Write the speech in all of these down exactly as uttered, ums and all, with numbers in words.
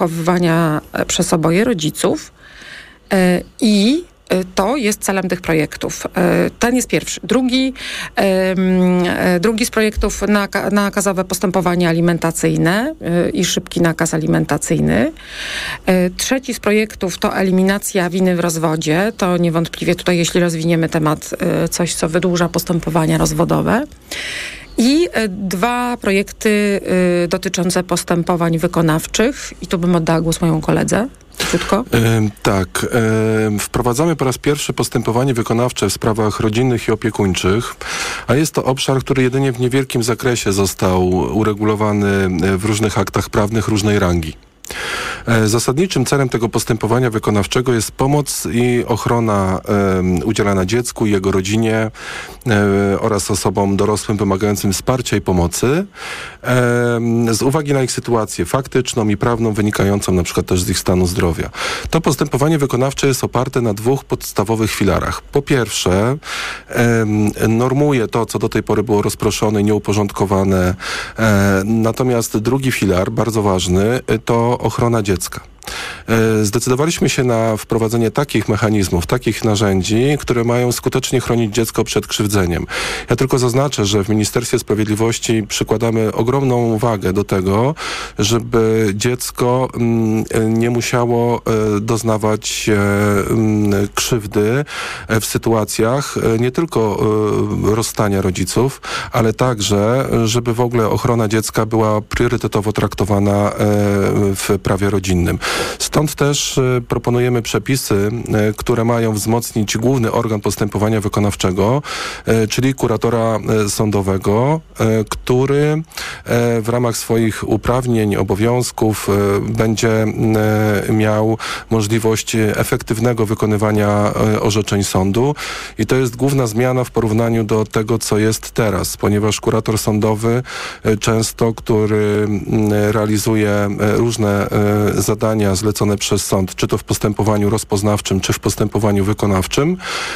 wychowywania przez oboje rodziców i to jest celem tych projektów. Ten jest pierwszy. Drugi, drugi z projektów nakazowe postępowanie alimentacyjne i szybki nakaz alimentacyjny. Trzeci z projektów to eliminacja winy w rozwodzie. To niewątpliwie tutaj, jeśli rozwiniemy temat, coś, co wydłuża postępowania rozwodowe. I dwa projekty dotyczące postępowań wykonawczych. I tu bym oddała głos mojemu koledze. Krótko. E, tak. E, wprowadzamy po raz pierwszy postępowanie wykonawcze w sprawach rodzinnych i opiekuńczych, a jest to obszar, który jedynie w niewielkim zakresie został uregulowany w różnych aktach prawnych różnej rangi. Zasadniczym celem tego postępowania wykonawczego jest pomoc i ochrona e, udzielana dziecku i jego rodzinie e, oraz osobom dorosłym wymagającym wsparcia i pomocy e, z uwagi na ich sytuację faktyczną i prawną wynikającą na przykład też z ich stanu zdrowia. To postępowanie wykonawcze jest oparte na dwóch podstawowych filarach. Po pierwsze e, normuje to, co do tej pory było rozproszone i nieuporządkowane. E, natomiast drugi filar, bardzo ważny, to ochrona dziecka. Zdecydowaliśmy się na wprowadzenie takich mechanizmów, takich narzędzi, które mają skutecznie chronić dziecko przed krzywdzeniem. Ja tylko zaznaczę, że w Ministerstwie Sprawiedliwości przykładamy ogromną wagę do tego, żeby dziecko nie musiało doznawać krzywdy w sytuacjach nie tylko rozstania rodziców, ale także, żeby w ogóle ochrona dziecka była priorytetowo traktowana w prawie rodzinnym. Stąd też y, proponujemy przepisy, y, które mają wzmocnić główny organ postępowania wykonawczego, y, czyli kuratora y, sądowego, y, który y, w ramach swoich uprawnień, obowiązków y, będzie y, miał możliwość efektywnego wykonywania y, orzeczeń sądu. I to jest główna zmiana w porównaniu do tego, co jest teraz, ponieważ kurator sądowy y, często, który y, realizuje y, różne y, zadania zlecone przez sąd, czy to w postępowaniu rozpoznawczym, czy w postępowaniu wykonawczym,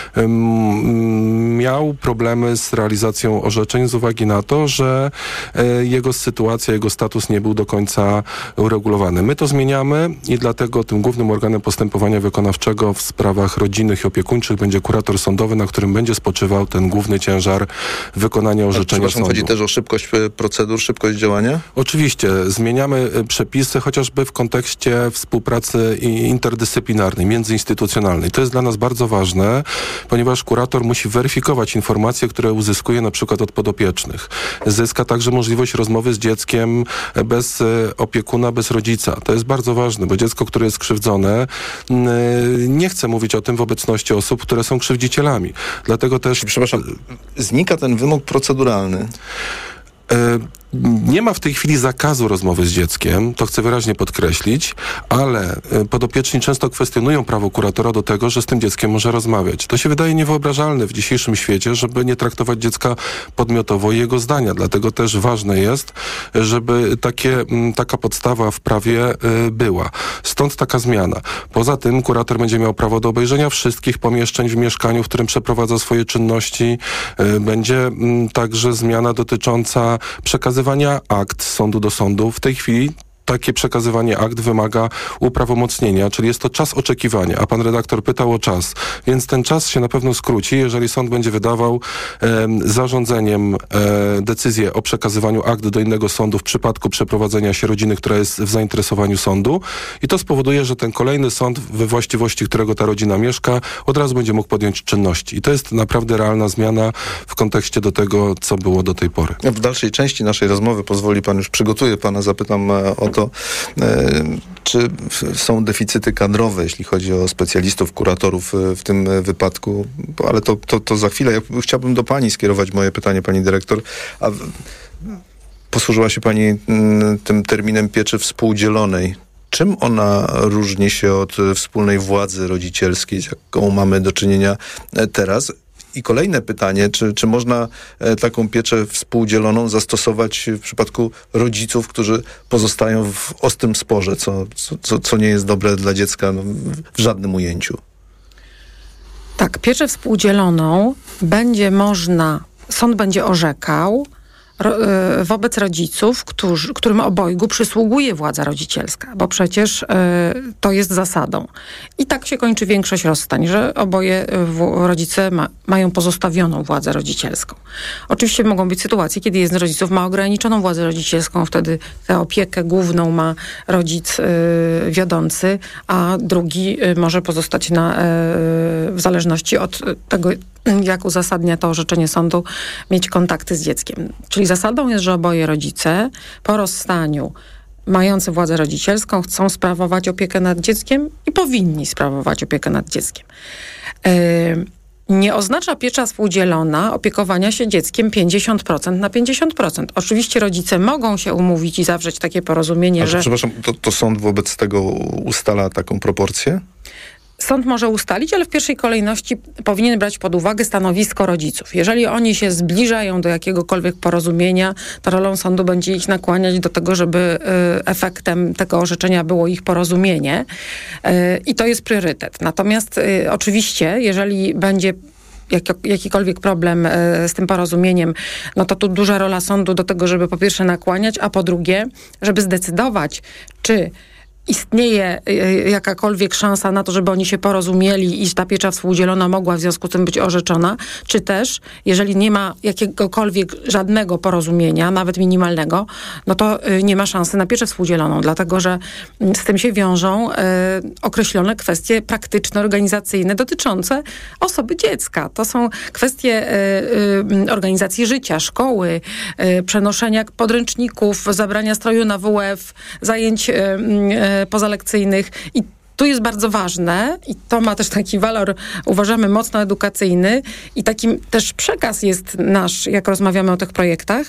miał problemy z realizacją orzeczeń z uwagi na to, że jego sytuacja, jego status nie był do końca uregulowany. My to zmieniamy i dlatego tym głównym organem postępowania wykonawczego w sprawach rodzinnych i opiekuńczych będzie kurator sądowy, na którym będzie spoczywał ten główny ciężar wykonania orzeczenia sądu. Chodzi też o szybkość procedur, szybkość działania? Oczywiście. Zmieniamy przepisy, chociażby w kontekście współpracy interdyscyplinarnej, międzyinstytucjonalnej. To jest dla nas bardzo ważne, ponieważ kurator musi weryfikować informacje, które uzyskuje na przykład od podopiecznych. Zyska także możliwość rozmowy z dzieckiem bez opiekuna, bez rodzica. To jest bardzo ważne, bo dziecko, które jest skrzywdzone, nie chce mówić o tym w obecności osób, które są krzywdzicielami. Dlatego też... Przepraszam, znika ten wymóg proceduralny. Nie ma w tej chwili zakazu rozmowy z dzieckiem, to chcę wyraźnie podkreślić, ale podopieczni często kwestionują prawo kuratora do tego, że z tym dzieckiem może rozmawiać. To się wydaje niewyobrażalne w dzisiejszym świecie, żeby nie traktować dziecka podmiotowo i jego zdania. Dlatego też ważne jest, żeby takie, taka podstawa w prawie była. Stąd taka zmiana. Poza tym kurator będzie miał prawo do obejrzenia wszystkich pomieszczeń w mieszkaniu, w którym przeprowadza swoje czynności. Będzie także zmiana dotycząca przekazywania akt z sądu do sądu. W tej chwili takie przekazywanie akt wymaga uprawomocnienia, czyli jest to czas oczekiwania, a pan redaktor pytał o czas, więc ten czas się na pewno skróci, jeżeli sąd będzie wydawał e, zarządzeniem e, decyzję o przekazywaniu akt do innego sądu w przypadku przeprowadzenia się rodziny, która jest w zainteresowaniu sądu, i to spowoduje, że ten kolejny sąd, we właściwości którego ta rodzina mieszka, od razu będzie mógł podjąć czynności. I to jest naprawdę realna zmiana w kontekście do tego, co było do tej pory. W dalszej części naszej rozmowy, pozwoli pan, już przygotuję pana, zapytam o to, e, czy w, są deficyty kadrowe, jeśli chodzi o specjalistów, kuratorów w tym wypadku, ale to, to, to za chwilę. Ja chciałbym do pani skierować moje pytanie, pani dyrektor. A w, posłużyła się pani m, tym terminem pieczy współdzielonej. Czym ona różni się od wspólnej władzy rodzicielskiej, z jaką mamy do czynienia teraz? I kolejne pytanie, czy, czy można e, taką pieczę współdzieloną zastosować w przypadku rodziców, którzy pozostają w ostrym sporze, co, co, co nie jest dobre dla dziecka no, w żadnym ujęciu? Tak, pieczę współdzieloną będzie można, sąd będzie orzekał ro, wobec rodziców, którzy, którym obojgu przysługuje władza rodzicielska, bo przecież y, to jest zasadą. I tak się kończy większość rozstań, że oboje w, rodzice ma, mają pozostawioną władzę rodzicielską. Oczywiście mogą być sytuacje, kiedy jeden z rodziców ma ograniczoną władzę rodzicielską, wtedy tę opiekę główną ma rodzic y, wiodący, a drugi y, może pozostać na, y, w zależności od tego, jak uzasadnia to orzeczenie sądu, mieć kontakty z dzieckiem. Czyli zasadą jest, że oboje rodzice po rozstaniu mający władzę rodzicielską chcą sprawować opiekę nad dzieckiem i powinni sprawować opiekę nad dzieckiem. Yy, nie oznacza piecza współdzielona opiekowania się dzieckiem pięćdziesiąt procent na pięćdziesiąt procent. Oczywiście rodzice mogą się umówić i zawrzeć takie porozumienie, Ale że... Przepraszam, to, to sąd wobec tego ustala taką proporcję? Sąd może ustalić, ale w pierwszej kolejności powinien brać pod uwagę stanowisko rodziców. Jeżeli oni się zbliżają do jakiegokolwiek porozumienia, to rolą sądu będzie ich nakłaniać do tego, żeby y, efektem tego orzeczenia było ich porozumienie. Y, I to jest priorytet. Natomiast y, oczywiście, jeżeli będzie Jak, jakikolwiek problem y, z tym porozumieniem, no to tu duża rola sądu do tego, żeby po pierwsze nakłaniać, a po drugie, żeby zdecydować, czy istnieje jakakolwiek szansa na to, żeby oni się porozumieli i ta piecza współdzielona mogła w związku z tym być orzeczona, czy też, jeżeli nie ma jakiegokolwiek żadnego porozumienia, nawet minimalnego, no to nie ma szansy na pieczę współdzieloną, dlatego że z tym się wiążą y, określone kwestie praktyczne, organizacyjne dotyczące osoby dziecka. To są kwestie y, y, organizacji życia, szkoły, y, przenoszenia podręczników, zabrania stroju na W F, zajęć y, y, pozalekcyjnych i tu jest bardzo ważne i to ma też taki walor, uważamy, mocno edukacyjny i takim też przekaz jest nasz, jak rozmawiamy o tych projektach,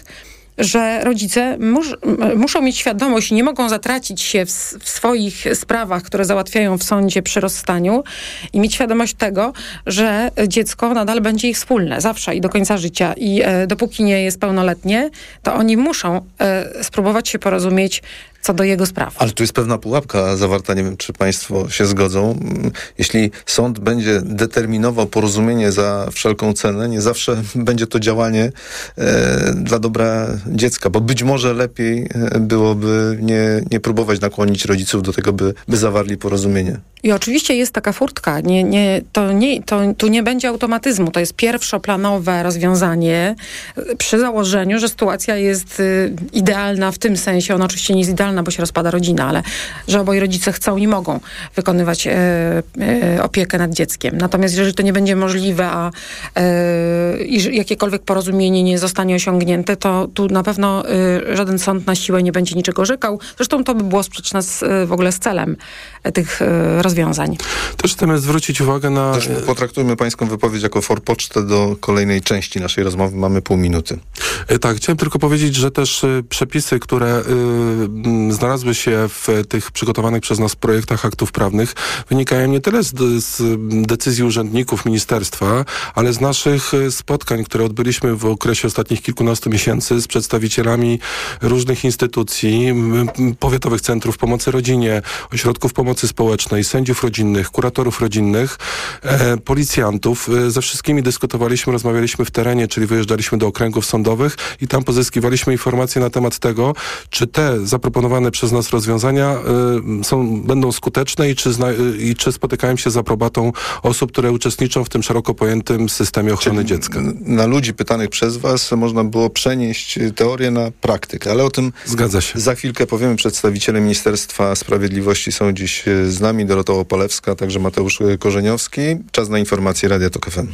że rodzice mus, muszą mieć świadomość i nie mogą zatracić się w, w swoich sprawach, które załatwiają w sądzie przy rozstaniu i mieć świadomość tego, że dziecko nadal będzie ich wspólne, zawsze i do końca życia. I e, dopóki nie jest pełnoletnie, to oni muszą e, spróbować się porozumieć co do jego spraw. Ale tu jest pewna pułapka zawarta, nie wiem, czy państwo się zgodzą. Jeśli sąd będzie determinował porozumienie za wszelką cenę, nie zawsze będzie to działanie e, dla dobra dziecka, bo być może lepiej byłoby nie, nie próbować nakłonić rodziców do tego, by, by zawarli porozumienie. I oczywiście jest taka furtka. Nie, nie, to nie, to, tu nie będzie automatyzmu. To jest pierwszoplanowe rozwiązanie przy założeniu, że sytuacja jest y, idealna w tym sensie. Ona oczywiście nie jest idealna, bo się rozpada rodzina, ale że oboje rodzice chcą i mogą wykonywać y, y, opiekę nad dzieckiem. Natomiast jeżeli to nie będzie możliwe, a y, i jakiekolwiek porozumienie nie zostanie osiągnięte, to tu na pewno y, żaden sąd na siłę nie będzie niczego orzekał. Zresztą to by było sprzeczne z, y, w ogóle z celem y, tych y, rozwiązań. Też chcemy zwrócić uwagę na... Też potraktujmy pańską wypowiedź jako forpocztę do kolejnej części naszej rozmowy. Mamy pół minuty. Tak, chciałem tylko powiedzieć, że też y, przepisy, które y, znalazły się w tych przygotowanych przez nas projektach aktów prawnych, wynikają nie tyle z, z decyzji urzędników ministerstwa, ale z naszych spotkań, które odbyliśmy w okresie ostatnich kilkunastu miesięcy z przedstawicielami różnych instytucji, powiatowych centrów pomocy rodzinie, ośrodków pomocy społecznej, sędziów rodzinnych, kuratorów rodzinnych, e, policjantów. E, ze wszystkimi dyskutowaliśmy, rozmawialiśmy w terenie, czyli wyjeżdżaliśmy do okręgów sądowych i tam pozyskiwaliśmy informacje na temat tego, czy te zaproponowane przez nas rozwiązania e, są, będą skuteczne i czy, zna, i czy spotykają się z aprobatą osób, które uczestniczą w tym szeroko pojętym systemie ochrony Czyli dziecka. Na ludzi pytanych przez was można było przenieść teorię na praktykę, ale o tym Zgadza się. Za chwilkę powiemy. Przedstawiciele Ministerstwa Sprawiedliwości są dziś z nami, Dorota Opalewska, także Mateusz Korzeniowski. Czas na informacje Radia Tok F M.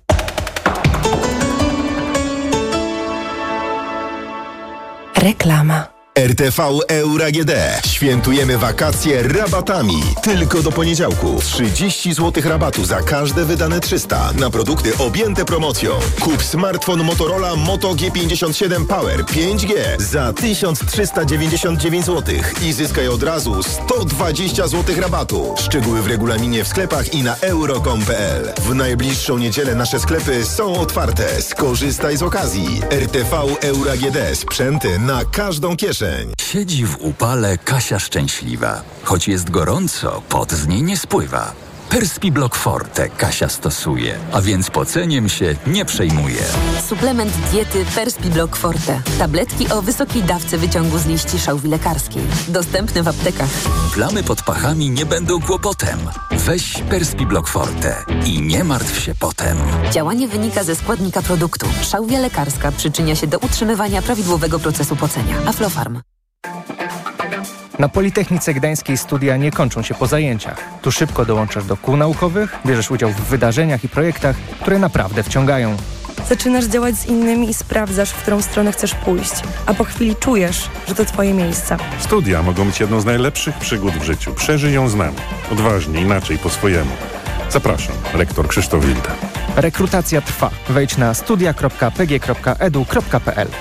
Reklama. R T V Euro A G D. Świętujemy wakacje rabatami. Tylko do poniedziałku. trzydzieści złotych rabatu za każde wydane trzysta na produkty objęte promocją. Kup smartfon Motorola Moto G pięćdziesiąt siedem Power pięć G za tysiąc trzysta dziewięćdziesiąt dziewięć złotych i zyskaj od razu sto dwadzieścia złotych rabatu. Szczegóły w regulaminie w sklepach i na euro kropka com kropka p l. W najbliższą niedzielę nasze sklepy są otwarte. Skorzystaj z okazji. R T V Euro A G D. Sprzęty na każdą kieszeń. Siedzi w upale Kasia szczęśliwa. Choć jest gorąco, pot z niej nie spływa. Perspiblock Forte Kasia stosuje, a więc poceniem się nie przejmuje. Suplement diety Perspiblock Forte. Tabletki o wysokiej dawce wyciągu z liści szałwi lekarskiej. Dostępne w aptekach. Plamy pod pachami nie będą kłopotem. Weź Perspiblock Forte i nie martw się potem. Działanie wynika ze składnika produktu. Szałwia lekarska przyczynia się do utrzymywania prawidłowego procesu pocenia. Aflofarm. Na Politechnice Gdańskiej studia nie kończą się po zajęciach. Tu szybko dołączasz do kół naukowych, bierzesz udział w wydarzeniach i projektach, które naprawdę wciągają. Zaczynasz działać z innymi i sprawdzasz, w którą stronę chcesz pójść, a po chwili czujesz, że to twoje miejsce. Studia mogą być jedną z najlepszych przygód w życiu. Przeżyj ją z nami. Odważnie, inaczej, po swojemu. Zapraszam, rektor Krzysztof Wilde. Rekrutacja trwa. Wejdź na studia kropka p g kropka e d u kropka p l.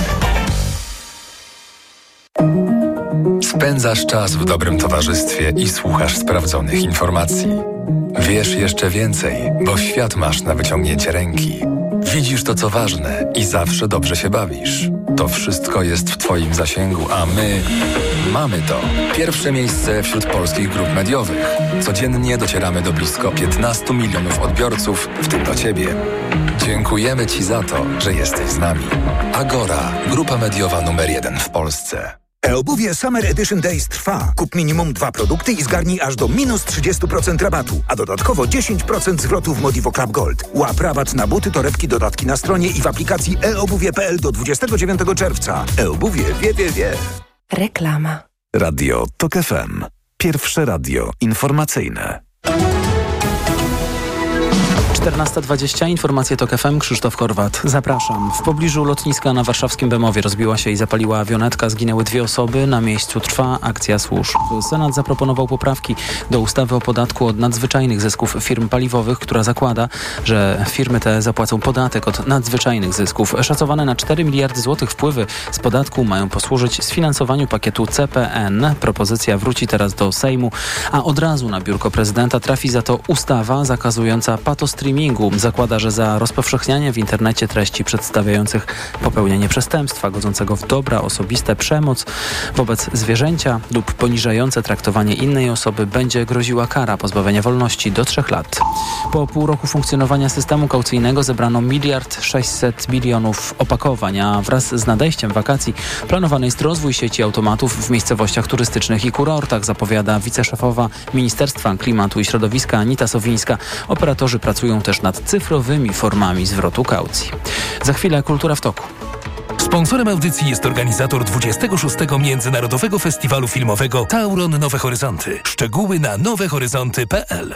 Spędzasz czas w dobrym towarzystwie i słuchasz sprawdzonych informacji. Wiesz jeszcze więcej, bo świat masz na wyciągnięcie ręki. Widzisz to, co ważne i zawsze dobrze się bawisz. To wszystko jest w Twoim zasięgu, a my mamy to. Pierwsze miejsce wśród polskich grup mediowych. Codziennie docieramy do blisko piętnastu milionów odbiorców, w tym do Ciebie. Dziękujemy Ci za to, że jesteś z nami. Agora, grupa mediowa numer jeden w Polsce. E-obuwie Summer Edition Days trwa. Kup minimum dwa produkty i zgarnij aż do minus trzydzieści procent rabatu, a dodatkowo dziesięć procent zwrotu w Modivo Club Gold. Łap rabat na buty, torebki, dodatki na stronie i w aplikacji e obuwie kropka p l do dwudziestego dziewiątego czerwca. E-obuwie wie, wie, wie. Reklama. Radio Tok F M. Pierwsze radio informacyjne. czternasta dwadzieścia, informacje Tok F M, Krzysztof Korwat. Zapraszam. W pobliżu lotniska na warszawskim Bemowie rozbiła się i zapaliła awionetka. Zginęły dwie osoby. Na miejscu trwa akcja służb. Senat zaproponował poprawki do ustawy o podatku od nadzwyczajnych zysków firm paliwowych, która zakłada, że firmy te zapłacą podatek od nadzwyczajnych zysków. Szacowane na cztery miliardy złotych wpływy z podatku mają posłużyć sfinansowaniu pakietu C P N. Propozycja wróci teraz do Sejmu, a od razu na biurko prezydenta trafi za to ustawa zakazująca patostreamingu. Zakłada, że za rozpowszechnianie w internecie treści przedstawiających popełnienie przestępstwa godzącego w dobra osobiste, przemoc wobec zwierzęcia lub poniżające traktowanie innej osoby będzie groziła kara pozbawienia wolności do trzech lat. Po pół roku funkcjonowania systemu kaucyjnego zebrano miliard sześćset milionów opakowań, a wraz z nadejściem wakacji planowany jest rozwój sieci automatów w miejscowościach turystycznych i kurortach, zapowiada wiceszefowa Ministerstwa Klimatu i Środowiska Anita Sowińska. Operatorzy pracują też nad cyfrowymi formami zwrotu kaucji. Za chwilę Kultura w toku. Sponsorem audycji jest organizator dwudziestego szóstego Międzynarodowego Festiwalu Filmowego Tauron Nowe Horyzonty. Szczegóły na nowe horyzonty kropka p l.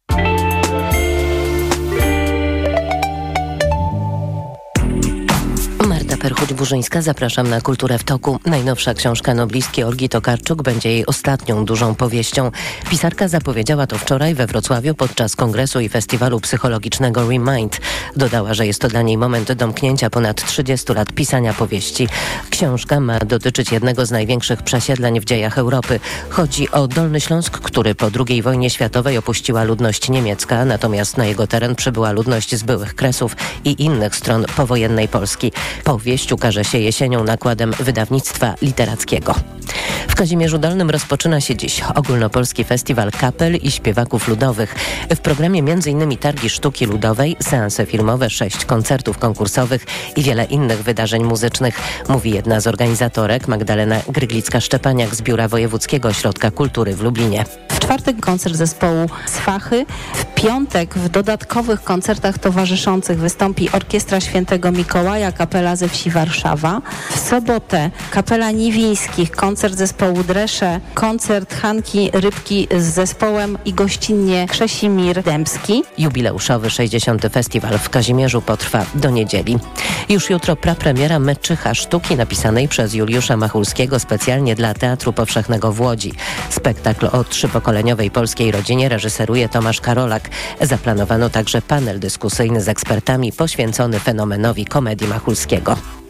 Marta Perchuć-Burzyńska, zapraszam na Kulturę w toku. Najnowsza książka noblistki Olgi Tokarczuk będzie jej ostatnią dużą powieścią. Pisarka zapowiedziała to wczoraj we Wrocławiu podczas kongresu i festiwalu psychologicznego Remind. Dodała, że jest to dla niej moment domknięcia ponad trzydziestu lat pisania powieści. Książka ma dotyczyć jednego z największych przesiedleń w dziejach Europy. Chodzi o Dolny Śląsk, który po drugiej wojnie światowej opuściła ludność niemiecka, natomiast na jego teren przybyła ludność z byłych Kresów i innych stron powojennej Polski. Powieść ukaże się jesienią nakładem wydawnictwa literackiego. W Kazimierzu Dolnym rozpoczyna się dziś Ogólnopolski Festiwal Kapel i Śpiewaków Ludowych. W programie między innymi targi sztuki ludowej, seanse filmowe, sześć koncertów konkursowych i wiele innych wydarzeń muzycznych, mówi jedna z organizatorek, Magdalena Gryglicka-Szczepaniak z Biura Wojewódzkiego Ośrodka Kultury w Lublinie. W czwartek koncert zespołu Swachy. W piątek w dodatkowych koncertach towarzyszących wystąpi Orkiestra Świętego Mikołaja, kapela ze wsi Warszawa. W sobotę kapela Niwińskich, koncert zespołu Dresze, koncert Hanki Rybki z zespołem i gościnnie Krzesimir Dębski. Jubileuszowy sześćdziesiąty festiwal w Kazimierzu potrwa do niedzieli. Już jutro prapremiera Meczycha sztuki napisanej przez Juliusza Machulskiego specjalnie dla Teatru Powszechnego w Łodzi. Spektakl o trzypokoleniowej polskiej rodzinie reżyseruje Tomasz Karolak. Zaplanowano także panel dyskusyjny z ekspertami poświęcony fenomenowi komedii Machulskiego.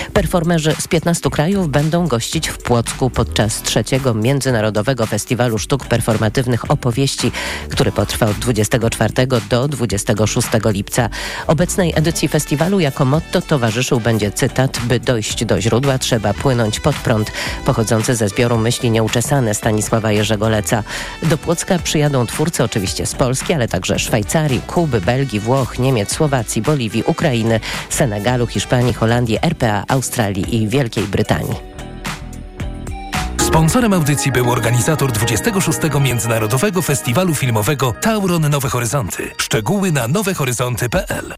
Performerzy z piętnastu krajów będą gościć w Płocku podczas trzeciego Międzynarodowego Festiwalu Sztuk Performatywnych Opowieści, który potrwa od dwudziestego czwartego do dwudziestego szóstego lipca. Obecnej edycji festiwalu jako motto towarzyszył będzie cytat: by dojść do źródła, trzeba płynąć pod prąd, pochodzący ze zbioru myśli Nieuczesane Stanisława Jerzego Leca. Do Płocka przyjadą twórcy oczywiście z Polski, ale także Szwajcarii, Kuby, Belgii, Włoch, Niemiec, Słowacji, Boliwii, Ukrainy, Senegalu, Hiszpanii, Holandii, R P A, Australii i Wielkiej Brytanii. Sponsorem audycji był organizator dwudziestego szóstego Międzynarodowego Festiwalu Filmowego Tauron Nowe Horyzonty. Szczegóły na nowe horyzonty kropka p l.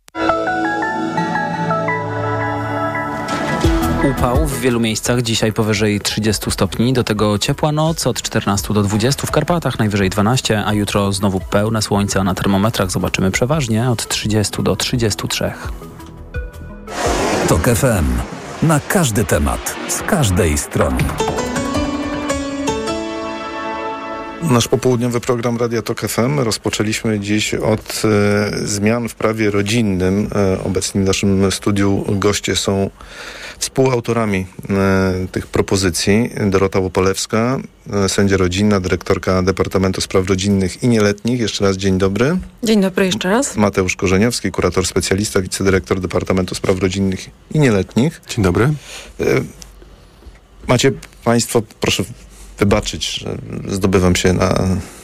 Upał w wielu miejscach, dzisiaj powyżej trzydziestu stopni, do tego ciepła noc od czternastu do dwudziestu, w Karpatach najwyżej dwanaście, a jutro znowu pełne słońce, a na termometrach zobaczymy przeważnie od trzydziestu do trzydziestu trzech. Tok F M. Na każdy temat, z każdej strony. Nasz popołudniowy program Radia Tok F M rozpoczęliśmy dziś od e, zmian w prawie rodzinnym. E, obecni w naszym studiu goście są współautorami e, tych propozycji. Dorota Łopolewska, e, sędzia rodzinna, dyrektorka Departamentu Spraw Rodzinnych i Nieletnich. Jeszcze raz dzień dobry. Dzień dobry jeszcze raz. Mateusz Korzeniowski, kurator specjalista, wicedyrektor Departamentu Spraw Rodzinnych i Nieletnich. Dzień dobry. E, macie państwo, proszę wybaczyć, że zdobywam się na,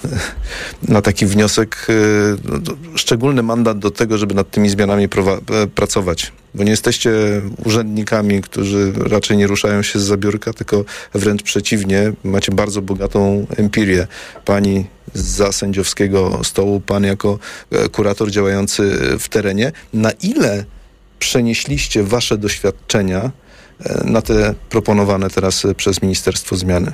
na taki wniosek, szczególny mandat do tego, żeby nad tymi zmianami prowa- pracować. Bo nie jesteście urzędnikami, którzy raczej nie ruszają się z zabiórka, tylko wręcz przeciwnie, macie bardzo bogatą empirię. Pani zza sędziowskiego stołu, pan jako kurator działający w terenie. Na ile przenieśliście wasze doświadczenia na te proponowane teraz przez ministerstwo zmiany?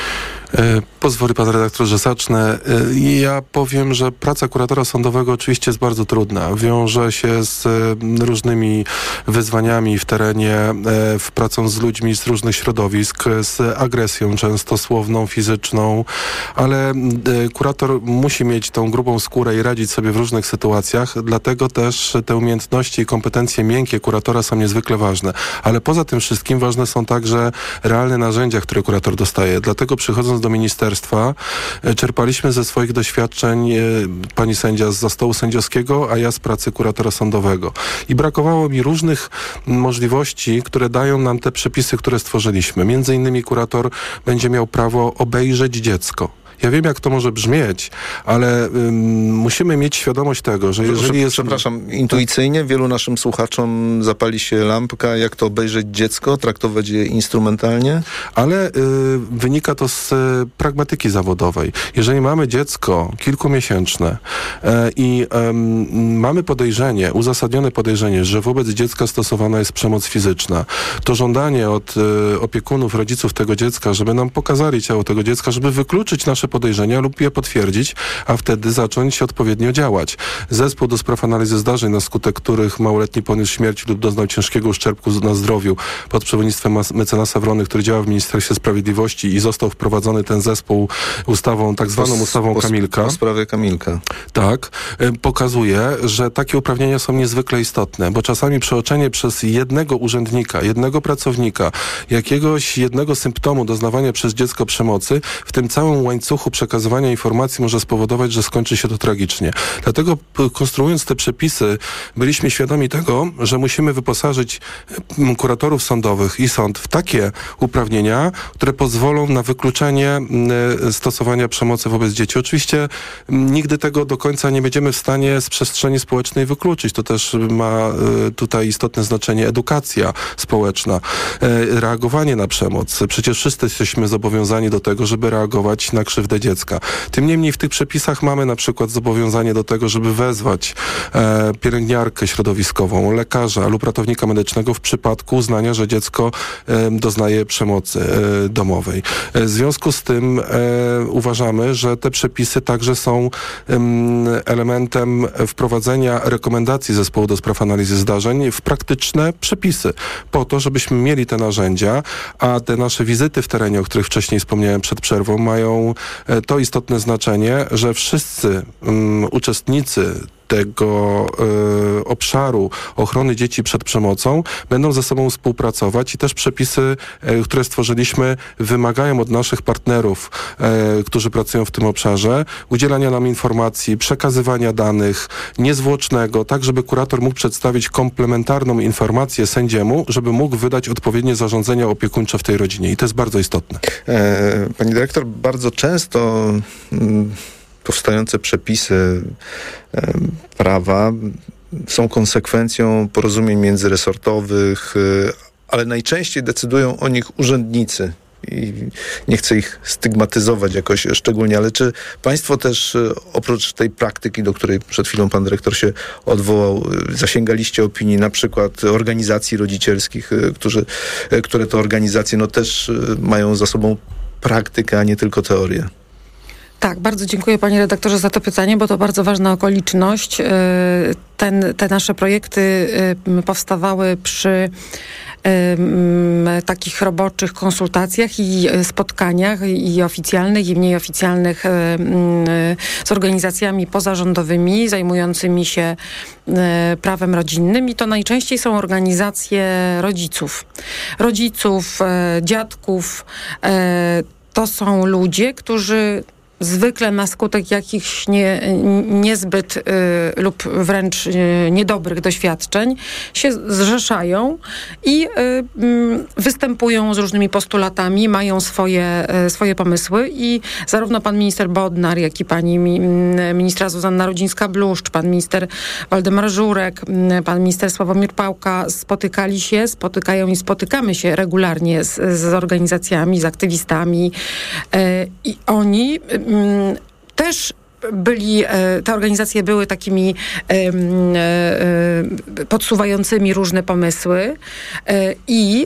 Pozwoli pan redaktor, że zacznę. Ja powiem, że praca kuratora sądowego oczywiście jest bardzo trudna. Wiąże się z różnymi wyzwaniami w terenie, w pracą z ludźmi z różnych środowisk, z agresją często słowną, fizyczną, ale kurator musi mieć tą grubą skórę i radzić sobie w różnych sytuacjach, dlatego też te umiejętności i kompetencje miękkie kuratora są niezwykle ważne. Ale poza tym wszystkim ważne są także realne narzędzia, które kurator dostaje. Dlatego przychodząc do ministerstwa, czerpaliśmy ze swoich doświadczeń, pani sędzia z stołu sędziowskiego, a ja z pracy kuratora sądowego. I brakowało mi różnych możliwości, które dają nam te przepisy, które stworzyliśmy. Między innymi kurator będzie miał prawo obejrzeć dziecko. Ja wiem, jak to może brzmieć, ale ym, musimy mieć świadomość tego, że jeżeli Prze- jest... Przepraszam, intuicyjnie wielu naszym słuchaczom zapali się lampka, jak to obejrzeć dziecko, traktować je instrumentalnie? Ale y, wynika to z y, pragmatyki zawodowej. Jeżeli mamy dziecko kilkumiesięczne y, i y, mamy podejrzenie, uzasadnione podejrzenie, że wobec dziecka stosowana jest przemoc fizyczna, to żądanie od y, opiekunów, rodziców tego dziecka, żeby nam pokazali ciało tego dziecka, żeby wykluczyć nasze podejrzenia lub je potwierdzić, a wtedy zacząć odpowiednio działać. Zespół do spraw analizy zdarzeń, na skutek których małoletni poniósł śmierć lub doznał ciężkiego uszczerbku na zdrowiu, pod przewodnictwem mecenasa Wrony, który działa w Ministerstwie Sprawiedliwości, i został wprowadzony ten zespół ustawą, tak zwaną po, ustawą po, Kamilka. Po sprawie Kamilka. Tak. Pokazuje, że takie uprawnienia są niezwykle istotne, bo czasami przeoczenie przez jednego urzędnika, jednego pracownika, jakiegoś jednego symptomu doznawania przez dziecko przemocy, w tym całym łańcuchu przekazywania informacji może spowodować, że skończy się to tragicznie. Dlatego konstruując te przepisy, byliśmy świadomi tego, że musimy wyposażyć kuratorów sądowych i sąd w takie uprawnienia, które pozwolą na wykluczenie stosowania przemocy wobec dzieci. Oczywiście nigdy tego do końca nie będziemy w stanie z przestrzeni społecznej wykluczyć. To też ma tutaj istotne znaczenie edukacja społeczna, reagowanie na przemoc. Przecież wszyscy jesteśmy zobowiązani do tego, żeby reagować na krzywdę dziecka. Tym niemniej w tych przepisach mamy na przykład zobowiązanie do tego, żeby wezwać e, pielęgniarkę środowiskową, lekarza lub ratownika medycznego w przypadku uznania, że dziecko e, doznaje przemocy e, domowej. E, w związku z tym e, uważamy, że te przepisy także są e, elementem wprowadzenia rekomendacji Zespołu do spraw analizy zdarzeń w praktyczne przepisy, po to, żebyśmy mieli te narzędzia, a te nasze wizyty w terenie, o których wcześniej wspomniałem przed przerwą, mają to istotne znaczenie, że wszyscy um, uczestnicy tego y, obszaru ochrony dzieci przed przemocą będą ze sobą współpracować i też przepisy, y, które stworzyliśmy, wymagają od naszych partnerów, y, którzy pracują w tym obszarze, udzielania nam informacji, przekazywania danych, niezwłocznego, tak żeby kurator mógł przedstawić komplementarną informację sędziemu, żeby mógł wydać odpowiednie zarządzenia opiekuńcze w tej rodzinie. I to jest bardzo istotne. E, pani dyrektor, bardzo często m, powstające przepisy e, prawa są konsekwencją porozumień międzyresortowych, e, ale najczęściej decydują o nich urzędnicy. I nie chcę ich stygmatyzować jakoś szczególnie, ale czy państwo też oprócz tej praktyki, do której przed chwilą pan dyrektor się odwołał, zasięgaliście opinii na przykład organizacji rodzicielskich, którzy, które to organizacje no też mają za sobą praktykę, a nie tylko teorię? Tak, bardzo dziękuję panie redaktorze za to pytanie, bo to bardzo ważna okoliczność. Ten, te nasze projekty powstawały przy takich roboczych konsultacjach i spotkaniach i oficjalnych, i mniej oficjalnych z organizacjami pozarządowymi zajmującymi się prawem rodzinnym i to najczęściej są organizacje rodziców. Rodziców, dziadków. To są ludzie, którzy zwykle na skutek jakichś nie, niezbyt y, lub wręcz y, niedobrych doświadczeń się zrzeszają i y, y, występują z różnymi postulatami, mają swoje, y, swoje pomysły i zarówno pan minister Bodnar, jak i pani mi, ministra Zuzanna Rudzińska-Bluszcz, pan minister Waldemar Żurek, y, pan minister Sławomir Pałka spotykali się, spotykają i spotykamy się regularnie z, z organizacjami, z aktywistami y, i oni y, też byli, te organizacje były takimi podsuwającymi różne pomysły i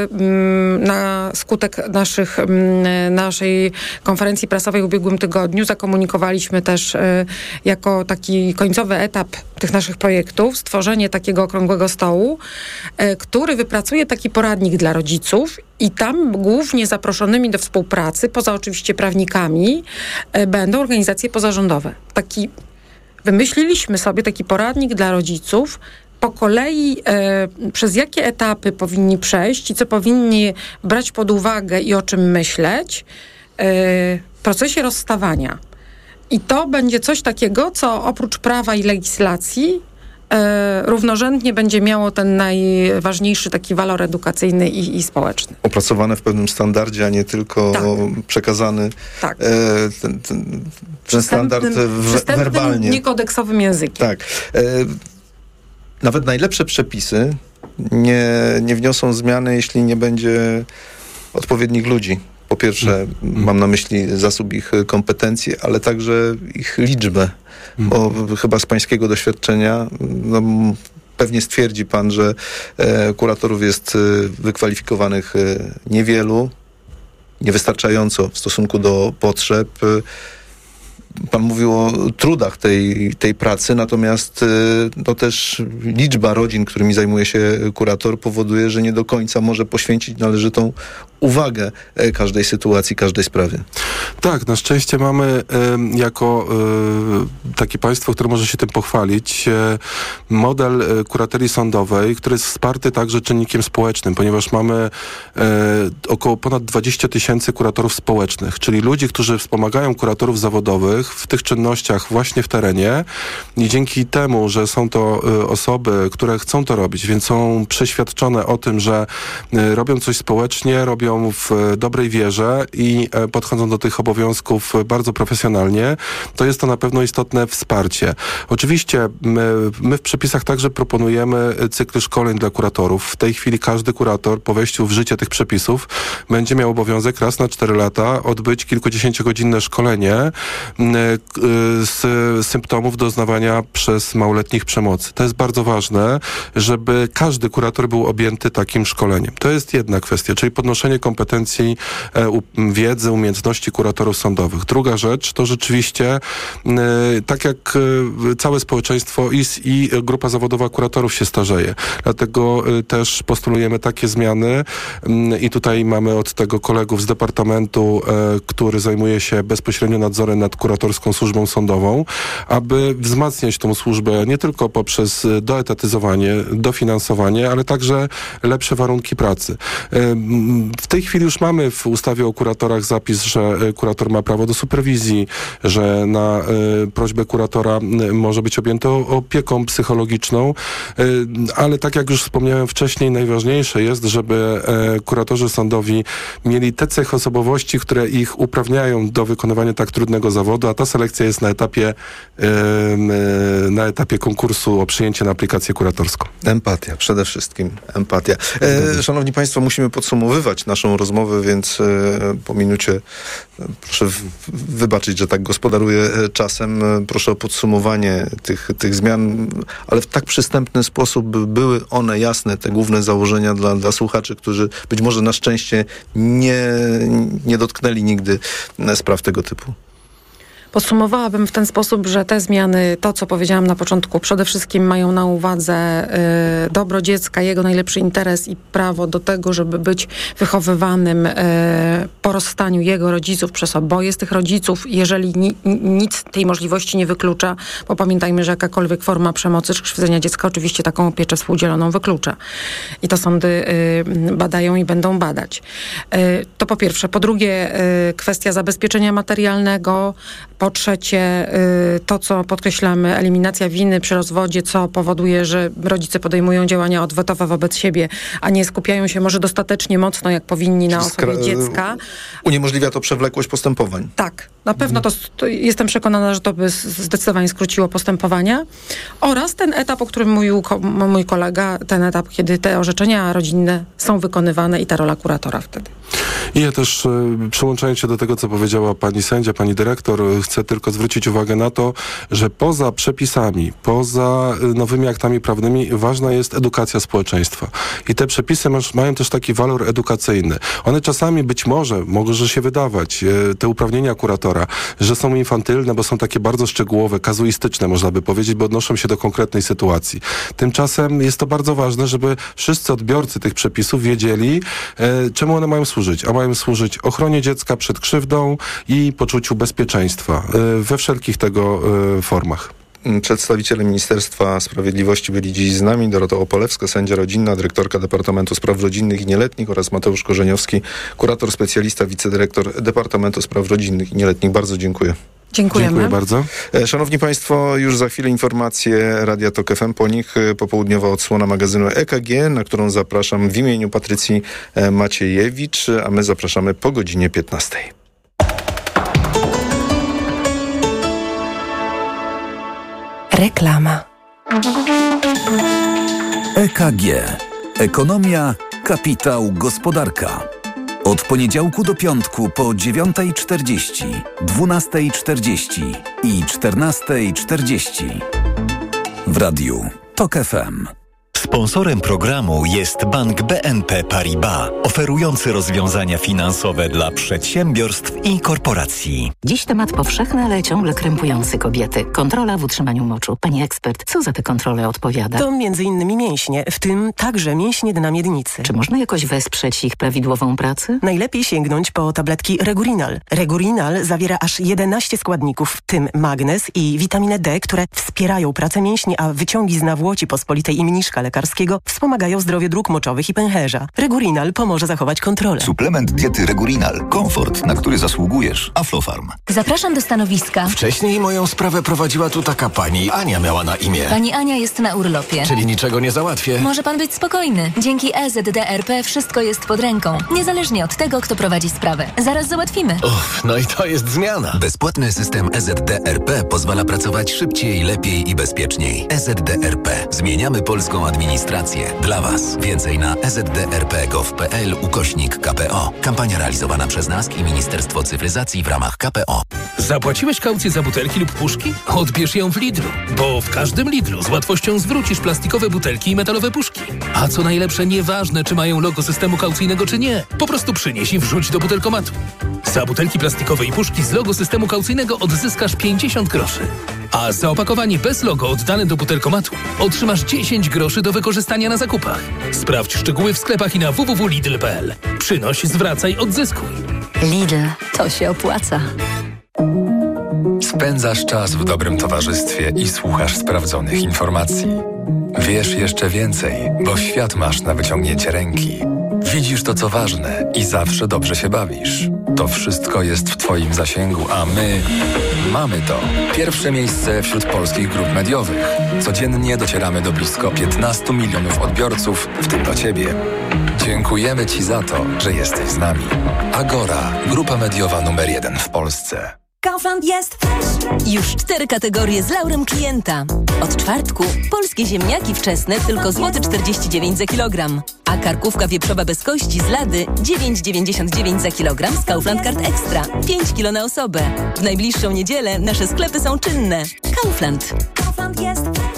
na skutek naszych, naszej konferencji prasowej w ubiegłym tygodniu zakomunikowaliśmy też jako taki końcowy etap tych naszych projektów stworzenie takiego okrągłego stołu, który wypracuje taki poradnik dla rodziców i tam głównie zaproszonymi do współpracy, poza oczywiście prawnikami, będą organizacje pozarządowe. Taki, wymyśliliśmy sobie taki poradnik dla rodziców, po kolei e, przez jakie etapy powinni przejść i co powinni brać pod uwagę i o czym myśleć e, w procesie rozstawania. I to będzie coś takiego, co oprócz prawa i legislacji E, równorzędnie będzie miało ten najważniejszy taki walor edukacyjny i, i społeczny. Opracowane w pewnym standardzie, a nie tylko tak. przekazany tak. e, ten, ten, ten standard w, werbalnie. Niekodeksowym językiem. Tak. E, nawet najlepsze przepisy nie, nie wniosą zmiany, jeśli nie będzie odpowiednich ludzi. Po pierwsze, mm. mam na myśli zasób ich kompetencji, ale także ich liczbę. Mm. Bo chyba z pańskiego doświadczenia no, pewnie stwierdzi pan, że e, kuratorów jest e, wykwalifikowanych e, niewielu, niewystarczająco w stosunku do potrzeb. Pan mówił o trudach tej, tej pracy, natomiast no też liczba rodzin, którymi zajmuje się kurator, powoduje, że nie do końca może poświęcić należytą uwagę każdej sytuacji, każdej sprawie. Tak, na szczęście mamy y, jako y, takie państwo, które może się tym pochwalić, y, model y, kuratelii sądowej, który jest wsparty także czynnikiem społecznym, ponieważ mamy y, około ponad dwadzieścia tysięcy kuratorów społecznych, czyli ludzi, którzy wspomagają kuratorów zawodowych w tych czynnościach właśnie w terenie i dzięki temu, że są to y, osoby, które chcą to robić, więc są przeświadczone o tym, że y, robią coś społecznie, robią w y, dobrej wierze i y, podchodzą do tych obowiązków bardzo profesjonalnie, to jest to na pewno istotne wsparcie. Oczywiście my, my w przepisach także proponujemy cykl szkoleń dla kuratorów. W tej chwili każdy kurator po wejściu w życie tych przepisów będzie miał obowiązek raz na cztery lata odbyć kilkudziesięciogodzinne szkolenie z symptomów doznawania przez małoletnich przemocy. To jest bardzo ważne, żeby każdy kurator był objęty takim szkoleniem. To jest jedna kwestia, czyli podnoszenie poziomie kompetencji, e, u, wiedzy, umiejętności kuratorów sądowych. Druga rzecz to rzeczywiście, e, tak jak e, całe społeczeństwo i, i grupa zawodowa kuratorów się starzeje. Dlatego e, też postulujemy takie zmiany m, i tutaj mamy od tego kolegów z Departamentu, e, który zajmuje się bezpośrednio nadzorem nad kuratorską służbą sądową, aby wzmacniać tą służbę nie tylko poprzez doetatyzowanie, dofinansowanie, ale także lepsze warunki pracy. W tej chwili już mamy w ustawie o kuratorach zapis, że kurator ma prawo do superwizji, że na prośbę kuratora może być objęty opieką psychologiczną, ale tak jak już wspomniałem wcześniej, najważniejsze jest, żeby kuratorzy sądowi mieli te cechy osobowości, które ich uprawniają do wykonywania tak trudnego zawodu, a ta selekcja jest na etapie na etapie konkursu o przyjęcie na aplikację kuratorską. Empatia, przede wszystkim empatia. E, szanowni Państwo, musimy podsumowywać naszą rozmowę, więc e, po minucie e, proszę w, wybaczyć, że tak gospodaruję czasem. E, proszę o podsumowanie tych, tych zmian, ale w tak przystępny sposób, by były one jasne, te główne założenia dla, dla słuchaczy, którzy być może na szczęście nie, nie dotknęli nigdy spraw tego typu. Podsumowałabym w ten sposób, że te zmiany, to co powiedziałam na początku, przede wszystkim mają na uwadze y, dobro dziecka, jego najlepszy interes i prawo do tego, żeby być wychowywanym y, po rozstaniu jego rodziców przez oboje z tych rodziców, jeżeli ni, nic tej możliwości nie wyklucza, bo pamiętajmy, że jakakolwiek forma przemocy czy krzywdzenia dziecka oczywiście taką pieczę współdzieloną wyklucza. I to sądy y, badają i będą badać. Y, to po pierwsze. Po drugie, y, kwestia zabezpieczenia materialnego. Po trzecie, to co podkreślamy, eliminacja winy przy rozwodzie, co powoduje, że rodzice podejmują działania odwetowe wobec siebie, a nie skupiają się może dostatecznie mocno, jak powinni, na osobie Skra- dziecka. Uniemożliwia to przewlekłość postępowań. Tak, na pewno to, to jestem przekonana, że to by zdecydowanie skróciło postępowania. Oraz ten etap, o którym mówił ko- mój kolega, ten etap, kiedy te orzeczenia rodzinne są wykonywane i ta rola kuratora wtedy. I ja też, przyłączając się do tego, co powiedziała pani sędzia, pani dyrektor, chcę tylko zwrócić uwagę na to, że poza przepisami, poza nowymi aktami prawnymi ważna jest edukacja społeczeństwa. I te przepisy masz, mają też taki walor edukacyjny. One czasami być może, może się wydawać, te uprawnienia kuratora, że są infantylne, bo są takie bardzo szczegółowe, kazuistyczne, można by powiedzieć, bo odnoszą się do konkretnej sytuacji. Tymczasem jest to bardzo ważne, żeby wszyscy odbiorcy tych przepisów wiedzieli, e, czemu one mają służyć. A mają służyć ochronie dziecka przed krzywdą i poczuciu bezpieczeństwa e, we wszelkich tego e, formach. Przedstawiciele Ministerstwa Sprawiedliwości byli dziś z nami. Dorota Opolewska, sędzia rodzinna, dyrektorka Departamentu Spraw Rodzinnych i Nieletnich, oraz Mateusz Korzeniowski, kurator specjalista, wicedyrektor Departamentu Spraw Rodzinnych i Nieletnich. Bardzo dziękuję. Dziękujemy. Dziękuję bardzo. Szanowni Państwo, już za chwilę informacje Radia Tok F M, po nich popołudniowa odsłona magazynu E K G, na którą zapraszam w imieniu Patrycji Maciejewicz, a my zapraszamy po godzinie piętnastej. Reklama. E K G. Ekonomia, kapitał, gospodarka. Od poniedziałku do piątku po dziewiątej czterdzieści, dwunastej czterdzieści i czternastej czterdzieści. W radiu Tok F M. Sponsorem programu jest Bank B N P Paribas, oferujący rozwiązania finansowe dla przedsiębiorstw i korporacji. Dziś temat powszechny, ale ciągle krępujący kobiety. Kontrola w utrzymaniu moczu. Pani ekspert, co za te kontrole odpowiada? To między innymi mięśnie, w tym także mięśnie dna miednicy. Czy można jakoś wesprzeć ich prawidłową pracę? Najlepiej sięgnąć po tabletki Regurinal. Regurinal zawiera aż jedenaście składników, w tym magnez i witaminę D, które wspierają pracę mięśni, a wyciągi z nawłoci pospolitej i mniszka lekarskiego wspomagają zdrowie dróg moczowych i pęcherza. Regurinal pomoże zachować kontrolę. Suplement diety Regurinal. Komfort, na który zasługujesz. Aflofarm. Zapraszam do stanowiska. Wcześniej moją sprawę prowadziła tu taka pani. Ania miała na imię. Pani Ania jest na urlopie. Czyli niczego nie załatwię. Może pan być spokojny. Dzięki E Z D R P wszystko jest pod ręką. Niezależnie od tego, kto prowadzi sprawę. Zaraz załatwimy. Uff, no i to jest zmiana. Bezpłatny system E Z D R P pozwala pracować szybciej, lepiej i bezpieczniej. E Z D R P. Zmieniamy polską administrację. administrację. Dla Was. Więcej na ezdrp.gov.pl ukośnik K P O. Kampania realizowana przez N A S K i Ministerstwo Cyfryzacji w ramach K P O. Zapłaciłeś kaucję za butelki lub puszki? Odbierz ją w Lidlu, bo w każdym Lidlu z łatwością zwrócisz plastikowe butelki i metalowe puszki. A co najlepsze, nieważne czy mają logo systemu kaucyjnego czy nie, po prostu przynieś i wrzuć do butelkomatu. Za butelki plastikowe i puszki z logo systemu kaucyjnego odzyskasz pięćdziesiąt groszy. A za opakowanie bez logo oddane do butelkomatu otrzymasz dziesięć groszy do wykorzystania na zakupach. Sprawdź szczegóły w sklepach i na w w w kropka lidl kropka p l. Przynoś, zwracaj, odzyskuj. Lidl, to się opłaca. Spędzasz czas w dobrym towarzystwie i słuchasz sprawdzonych informacji. Wiesz jeszcze więcej, bo świat masz na wyciągnięcie ręki. Widzisz to, co ważne i zawsze dobrze się bawisz. To wszystko jest w Twoim zasięgu, a my mamy to. Pierwsze miejsce wśród polskich grup mediowych. Codziennie docieramy do blisko piętnastu milionów odbiorców, w tym do Ciebie. Dziękujemy Ci za to, że jesteś z nami. Agora, grupa mediowa numer jeden w Polsce. Kaufland jest fresh. Już cztery kategorie z laurem klienta. Od czwartku polskie ziemniaki wczesne tylko złoty czterdzieści dziewięć za kilogram. A karkówka wieprzowa bez kości z Lady dziewięć dziewięćdziesiąt dziewięć za kilogram z Kaufland Card Extra. pięć kilo na osobę. W najbliższą niedzielę nasze sklepy są czynne. Kaufland. Kaufland jest fresh.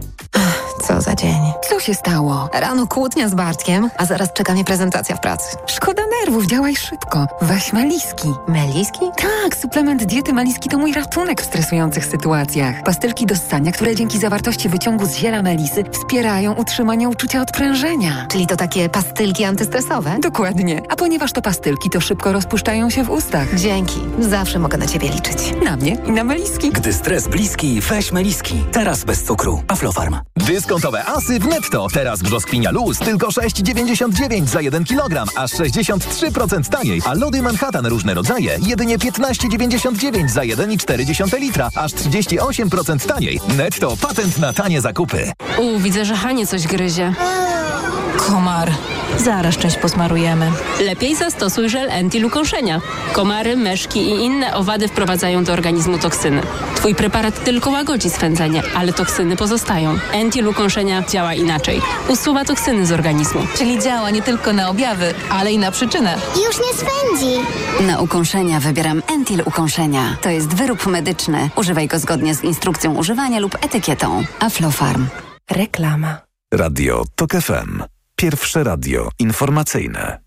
Co za dzień. Co się stało? Rano kłótnia z Bartkiem, a zaraz czeka mnie prezentacja w pracy. Szkoda nerwów, działaj szybko. Weź Meliski. Meliski? Tak, suplement diety Meliski to mój ratunek w stresujących sytuacjach. Pastylki do ssania, które dzięki zawartości wyciągu z ziela melisy wspierają utrzymanie uczucia odprężenia. Czyli to takie pastylki antystresowe? Dokładnie. A ponieważ to pastylki, to szybko rozpuszczają się w ustach. Dzięki. Zawsze mogę na Ciebie liczyć. Na mnie i na Meliski. Gdy stres bliski, weź Meliski. Teraz bez cukru. Aflofarm. Dyskontowe asy w Netto. Teraz brzoskwinia luz tylko sześć dziewięćdziesiąt dziewięć za jeden kilogram, aż sześćdziesiąt trzy procent taniej. A lody Manhattan różne rodzaje jedynie piętnaście dziewięćdziesiąt dziewięć za jeden i cztery dziesiąte litra, aż trzydzieści osiem procent taniej. Netto, patent na tanie zakupy. U, widzę, że Hanie coś gryzie. Komar. Zaraz część posmarujemy. Lepiej zastosuj żel Entil ukąszenia. Komary, myszki i inne owady wprowadzają do organizmu toksyny. Twój preparat tylko łagodzi swędzenie, ale toksyny pozostają. Entil ukąszenia działa inaczej. Usuwa toksyny z organizmu. Czyli działa nie tylko na objawy, ale i na przyczynę. Już nie swędzi. Na ukąszenia wybieram Entil ukąszenia. To jest wyrób medyczny. Używaj go zgodnie z instrukcją używania lub etykietą. Aflofarm. Reklama. Radio TOK F M. Pierwsze radio informacyjne.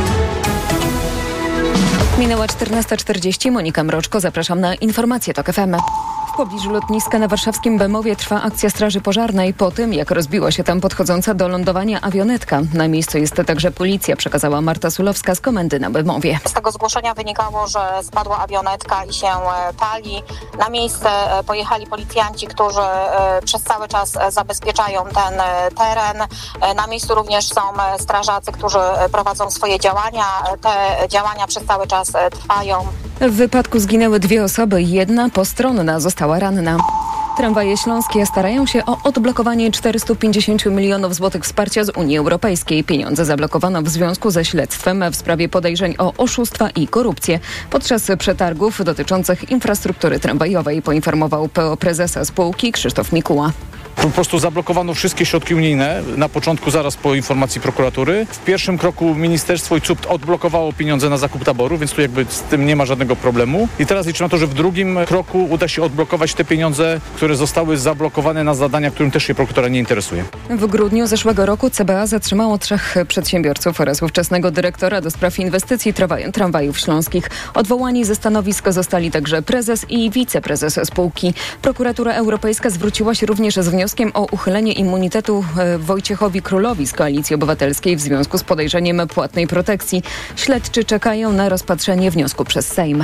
Minęła czternasta czterdzieści. Monika Mroczko, zapraszam na informacje TOK F M. W pobliżu lotniska na warszawskim Bemowie trwa akcja Straży Pożarnej po tym, jak rozbiła się tam podchodząca do lądowania awionetka. Na miejscu jest także policja, przekazała Marta Sulowska z komendy na Bemowie. Z tego zgłoszenia wynikało, że spadła awionetka i się pali. Na miejsce pojechali policjanci, którzy przez cały czas zabezpieczają ten teren. Na miejscu również są strażacy, którzy prowadzą swoje działania. Te działania przez cały czas trwają. W wypadku zginęły dwie osoby, jedna postronna została ranna. Tramwaje śląskie starają się o odblokowanie czterysta pięćdziesiąt milionów złotych wsparcia z Unii Europejskiej. Pieniądze zablokowano w związku ze śledztwem w sprawie podejrzeń o oszustwa i korupcję podczas przetargów dotyczących infrastruktury tramwajowej, poinformował P O prezesa spółki Krzysztof Mikuła. Po prostu zablokowano wszystkie środki unijne na początku, zaraz po informacji prokuratury. W pierwszym kroku ministerstwo i C U P odblokowało pieniądze na zakup taboru, więc tu jakby z tym nie ma żadnego problemu. I teraz liczymy na to, że w drugim kroku uda się odblokować te pieniądze, które zostały zablokowane na zadania, którym też się prokuratura nie interesuje. W grudniu zeszłego roku C B A zatrzymało trzech przedsiębiorców oraz ówczesnego dyrektora do spraw inwestycji tramwajów śląskich. Odwołani ze stanowisk zostali także prezes i wiceprezes spółki. Prokuratura Europejska zwróciła się również z wnioskiem o uchylenie immunitetu Wojciechowi Królowi z Koalicji Obywatelskiej w związku z podejrzeniem płatnej protekcji. Śledczy czekają na rozpatrzenie wniosku przez Sejm.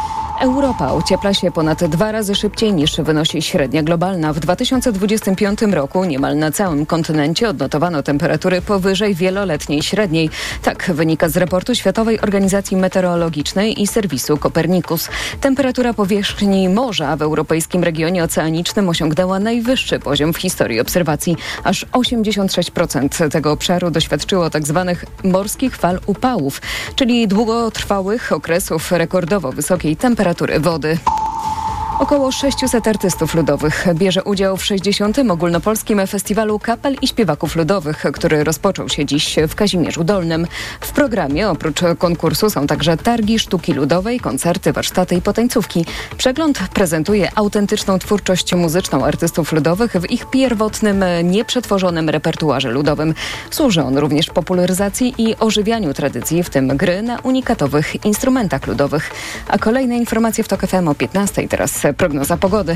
Europa ociepla się ponad dwa razy szybciej niż wynosi średnia globalna. W dwa tysiące dwudziestym piątym roku niemal na całym kontynencie odnotowano temperatury powyżej wieloletniej średniej. Tak wynika z raportu Światowej Organizacji Meteorologicznej i serwisu Copernicus. Temperatura powierzchni morza w europejskim regionie oceanicznym osiągnęła najwyższy poziom w historii obserwacji. Aż osiemdziesiąt sześć procent tego obszaru doświadczyło tzw. morskich fal upałów, czyli długotrwałych okresów rekordowo wysokiej temperatury wody. Około sześciuset artystów ludowych bierze udział w sześćdziesiątym Ogólnopolskim Festiwalu Kapel i Śpiewaków Ludowych, który rozpoczął się dziś w Kazimierzu Dolnym. W programie oprócz konkursu są także targi sztuki ludowej, koncerty, warsztaty i potańcówki. Przegląd prezentuje autentyczną twórczość muzyczną artystów ludowych w ich pierwotnym, nieprzetworzonym repertuarze ludowym. Służy on również popularyzacji i ożywianiu tradycji, w tym gry na unikatowych instrumentach ludowych. A kolejne informacje w TOK F M o piętnastej. Teraz prognoza pogody.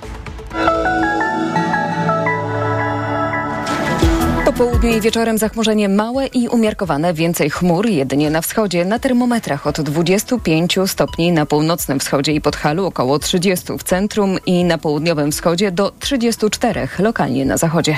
Po południu i wieczorem zachmurzenie małe i umiarkowane, więcej chmur jedynie na wschodzie. Na termometrach od dwudziestu pięciu stopni na północnym wschodzie i Podhalu, około trzydziestu w centrum i na południowym wschodzie do trzydziestu czterech lokalnie na zachodzie.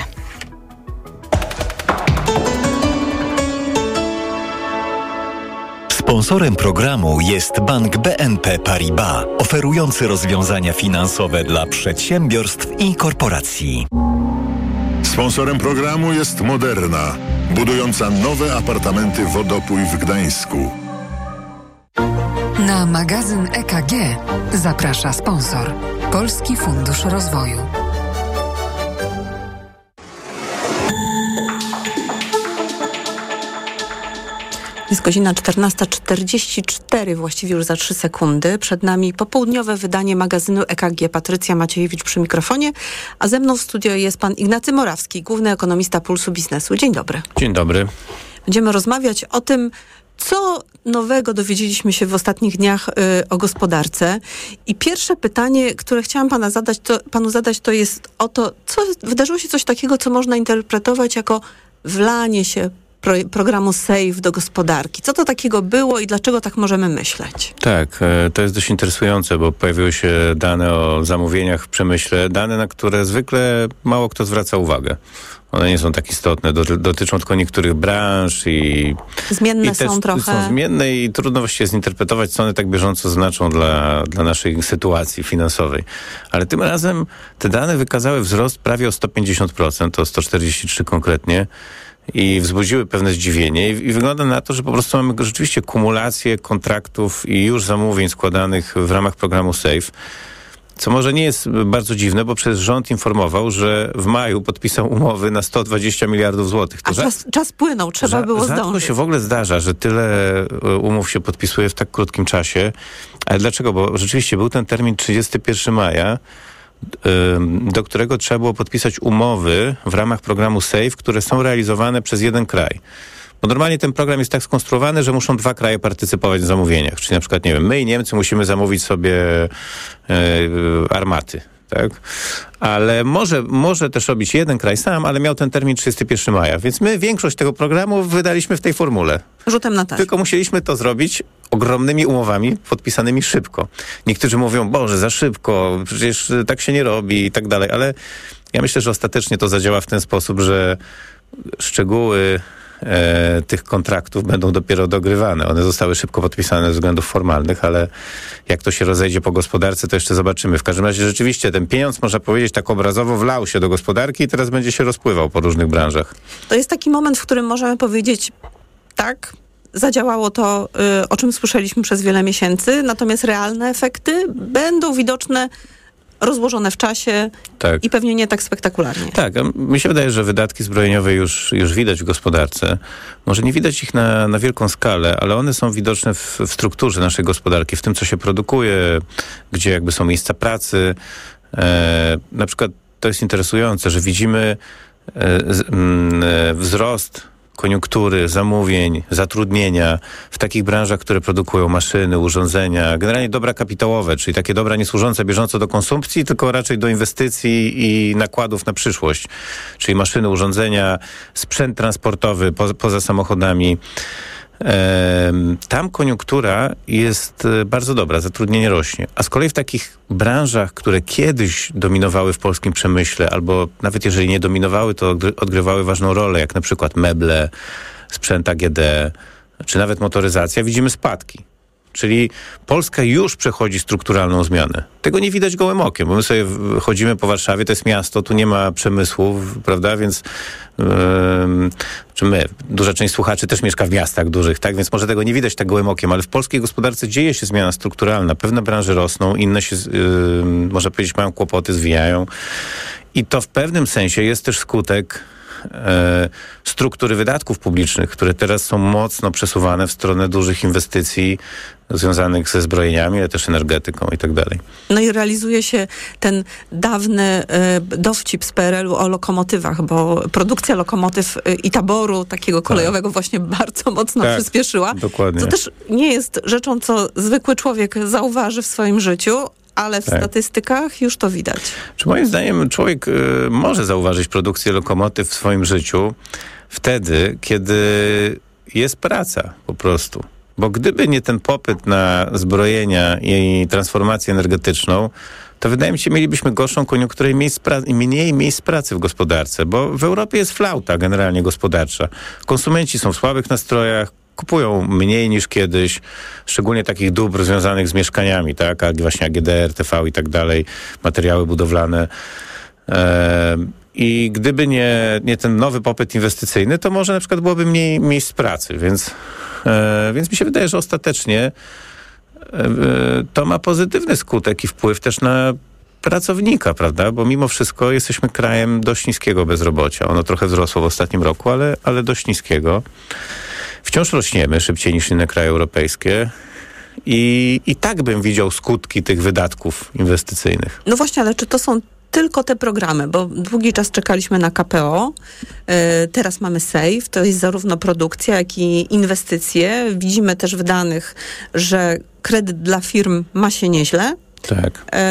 Sponsorem programu jest Bank B N P Paribas, oferujący rozwiązania finansowe dla przedsiębiorstw i korporacji. Sponsorem programu jest Moderna, budująca nowe apartamenty Wodopój w Gdańsku. Na magazyn E K G zaprasza sponsor Polski Fundusz Rozwoju. Jest godzina czternasta czterdzieści cztery, właściwie już za trzy sekundy. Przed nami popołudniowe wydanie magazynu E K G. Patrycja Maciejewicz przy mikrofonie, a ze mną w studio jest pan Ignacy Morawski, główny ekonomista Pulsu Biznesu. Dzień dobry. Dzień dobry. Będziemy rozmawiać o tym, co nowego dowiedzieliśmy się w ostatnich dniach y, o gospodarce. I pierwsze pytanie, które chciałam pana zadać, to, panu zadać, to jest o to, co wydarzyło się coś takiego, co można interpretować jako wlanie się Pro, programu SAFE do gospodarki. Co to takiego było i dlaczego tak możemy myśleć? Tak, to jest dość interesujące, bo pojawiły się dane o zamówieniach w przemyśle, dane, na które zwykle mało kto zwraca uwagę. One nie są tak istotne, dotyczą tylko niektórych branż i... Zmienne i są trochę. Są zmienne i trudno właściwie zinterpretować, co one tak bieżąco znaczą dla, dla naszej sytuacji finansowej. Ale tym razem te dane wykazały wzrost prawie o sto pięćdziesiąt procent, o sto czterdzieści trzy konkretnie, i wzbudziły pewne zdziwienie i, i wygląda na to, że po prostu mamy rzeczywiście kumulację kontraktów i już zamówień składanych w ramach programu SAFE, co może nie jest bardzo dziwne, bo przecież rząd informował, że w maju podpisał umowy na sto dwadzieścia miliardów złotych. To A czas, czas płynął, trzeba Rza- było rzadko zdążyć. się w ogóle zdarza, że tyle umów się podpisuje w tak krótkim czasie. Ale dlaczego? Bo rzeczywiście był ten termin trzydziestego pierwszego maja, do którego trzeba było podpisać umowy w ramach programu SAFE, które są realizowane przez jeden kraj. Bo normalnie ten program jest tak skonstruowany, że muszą dwa kraje partycypować w zamówieniach. Czyli na przykład, nie wiem, my i Niemcy musimy zamówić sobie e, armaty, tak? Ale może, może też robić jeden kraj sam, ale miał ten termin trzydziestego pierwszego maja. Więc my większość tego programu wydaliśmy w tej formule. Rzutem na taśmę. Tylko musieliśmy to zrobić ogromnymi umowami podpisanymi szybko. Niektórzy mówią, Boże, za szybko, przecież tak się nie robi i tak dalej, ale ja myślę, że ostatecznie to zadziała w ten sposób, że szczegóły e, tych kontraktów będą dopiero dogrywane. One zostały szybko podpisane ze względów formalnych, ale jak to się rozejdzie po gospodarce, to jeszcze zobaczymy. W każdym razie rzeczywiście ten pieniądz, można powiedzieć tak obrazowo, wlał się do gospodarki i teraz będzie się rozpływał po różnych branżach. To jest taki moment, w którym możemy powiedzieć tak, zadziałało to, y, o czym słyszeliśmy przez wiele miesięcy, natomiast realne efekty będą widoczne, rozłożone w czasie tak. i pewnie nie tak spektakularnie. Tak, mi się wydaje, że wydatki zbrojeniowe już, już widać w gospodarce. Może nie widać ich na, na wielką skalę, ale one są widoczne w, w strukturze naszej gospodarki, w tym, co się produkuje, gdzie jakby są miejsca pracy. E, na przykład to jest interesujące, że widzimy e, z, m, wzrost koniunktury, zamówień, zatrudnienia w takich branżach, które produkują maszyny, urządzenia, generalnie dobra kapitałowe, czyli takie dobra nie służące bieżąco do konsumpcji, tylko raczej do inwestycji i nakładów na przyszłość, czyli maszyny, urządzenia, sprzęt transportowy po, poza samochodami. Tam koniunktura jest bardzo dobra, zatrudnienie rośnie. A z kolei w takich branżach, które kiedyś dominowały w polskim przemyśle, albo nawet jeżeli nie dominowały, to odgrywały ważną rolę, jak na przykład meble, sprzęt A G D, czy nawet motoryzacja, widzimy spadki. Czyli Polska już przechodzi strukturalną zmianę. Tego nie widać gołym okiem, bo my sobie chodzimy po Warszawie, to jest miasto, tu nie ma przemysłu, prawda, więc yy, czy my, duża część słuchaczy też mieszka w miastach dużych, tak, więc może tego nie widać tak gołym okiem, ale w polskiej gospodarce dzieje się zmiana strukturalna. Pewne branże rosną, inne się, yy, można powiedzieć, mają kłopoty, zwijają. I to w pewnym sensie jest też skutek e, struktury wydatków publicznych, które teraz są mocno przesuwane w stronę dużych inwestycji związanych ze zbrojeniami, ale też energetyką i tak dalej. No i realizuje się ten dawny e, dowcip z P R L-u o lokomotywach, bo produkcja lokomotyw e, i taboru takiego kolejowego tak. właśnie bardzo mocno tak, przyspieszyła. Dokładnie. Co też nie jest rzeczą, co zwykły człowiek zauważy w swoim życiu, ale w tak. statystykach już to widać. Czy moim zdaniem człowiek y, może zauważyć produkcję lokomotyw w swoim życiu wtedy, kiedy jest praca po prostu. Bo gdyby nie ten popyt na zbrojenia i transformację energetyczną, to wydaje mi się, mielibyśmy gorszą koniunkturę i miejsc pra- mniej miejsc pracy w gospodarce, bo w Europie jest flauta generalnie gospodarcza. Konsumenci są w słabych nastrojach, kupują mniej niż kiedyś, szczególnie takich dóbr związanych z mieszkaniami, tak, jak właśnie A G D R, T V i tak dalej, materiały budowlane. E, I gdyby nie, nie ten nowy popyt inwestycyjny, to może na przykład byłoby mniej miejsc pracy, więc, e, więc mi się wydaje, że ostatecznie e, to ma pozytywny skutek i wpływ też na pracownika, prawda? Bo mimo wszystko jesteśmy krajem dość niskiego bezrobocia. Ono trochę wzrosło w ostatnim roku, ale, ale dość niskiego. Wciąż rośniemy szybciej niż inne kraje europejskie i, i tak bym widział skutki tych wydatków inwestycyjnych. No właśnie, ale czy to są tylko te programy? Bo długi czas czekaliśmy na K P O, yy, teraz mamy SAFE, to jest zarówno produkcja, jak i inwestycje. Widzimy też w danych, że kredyt dla firm ma się nieźle. Tak. Yy,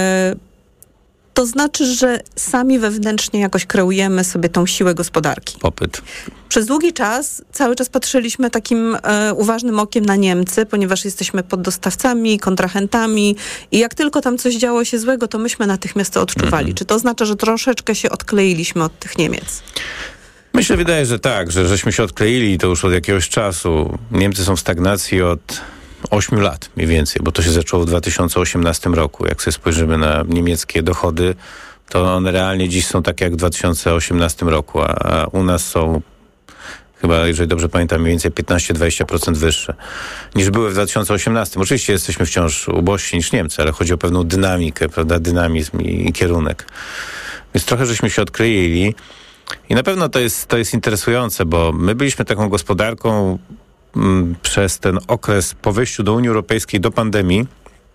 To znaczy, że sami wewnętrznie jakoś kreujemy sobie tą siłę gospodarki. Popyt. Przez długi czas, cały czas patrzyliśmy takim e, uważnym okiem na Niemcy, ponieważ jesteśmy poddostawcami, kontrahentami i jak tylko tam coś działo się złego, to myśmy natychmiast to odczuwali. Mm-hmm. Czy to oznacza, że troszeczkę się odkleiliśmy od tych Niemiec? Myślę, wydaje, że tak, że żeśmy się odkleili to już od jakiegoś czasu. Niemcy są w stagnacji od ośmiu lat mniej więcej, bo to się zaczęło w dwa tysiące osiemnastym roku. Jak sobie spojrzymy na niemieckie dochody, to one realnie dziś są takie jak w dwa tysiące osiemnastym roku, a u nas są chyba, jeżeli dobrze pamiętam, mniej więcej piętnaście do dwudziestu procent wyższe niż były w dwa tysiące osiemnastym. Oczywiście jesteśmy wciąż ubożsi niż Niemcy, ale chodzi o pewną dynamikę, prawda, dynamizm i, i kierunek. Więc trochę żeśmy się odkleili i na pewno to jest, to jest interesujące, bo my byliśmy taką gospodarką przez ten okres po wejściu do Unii Europejskiej, do pandemii,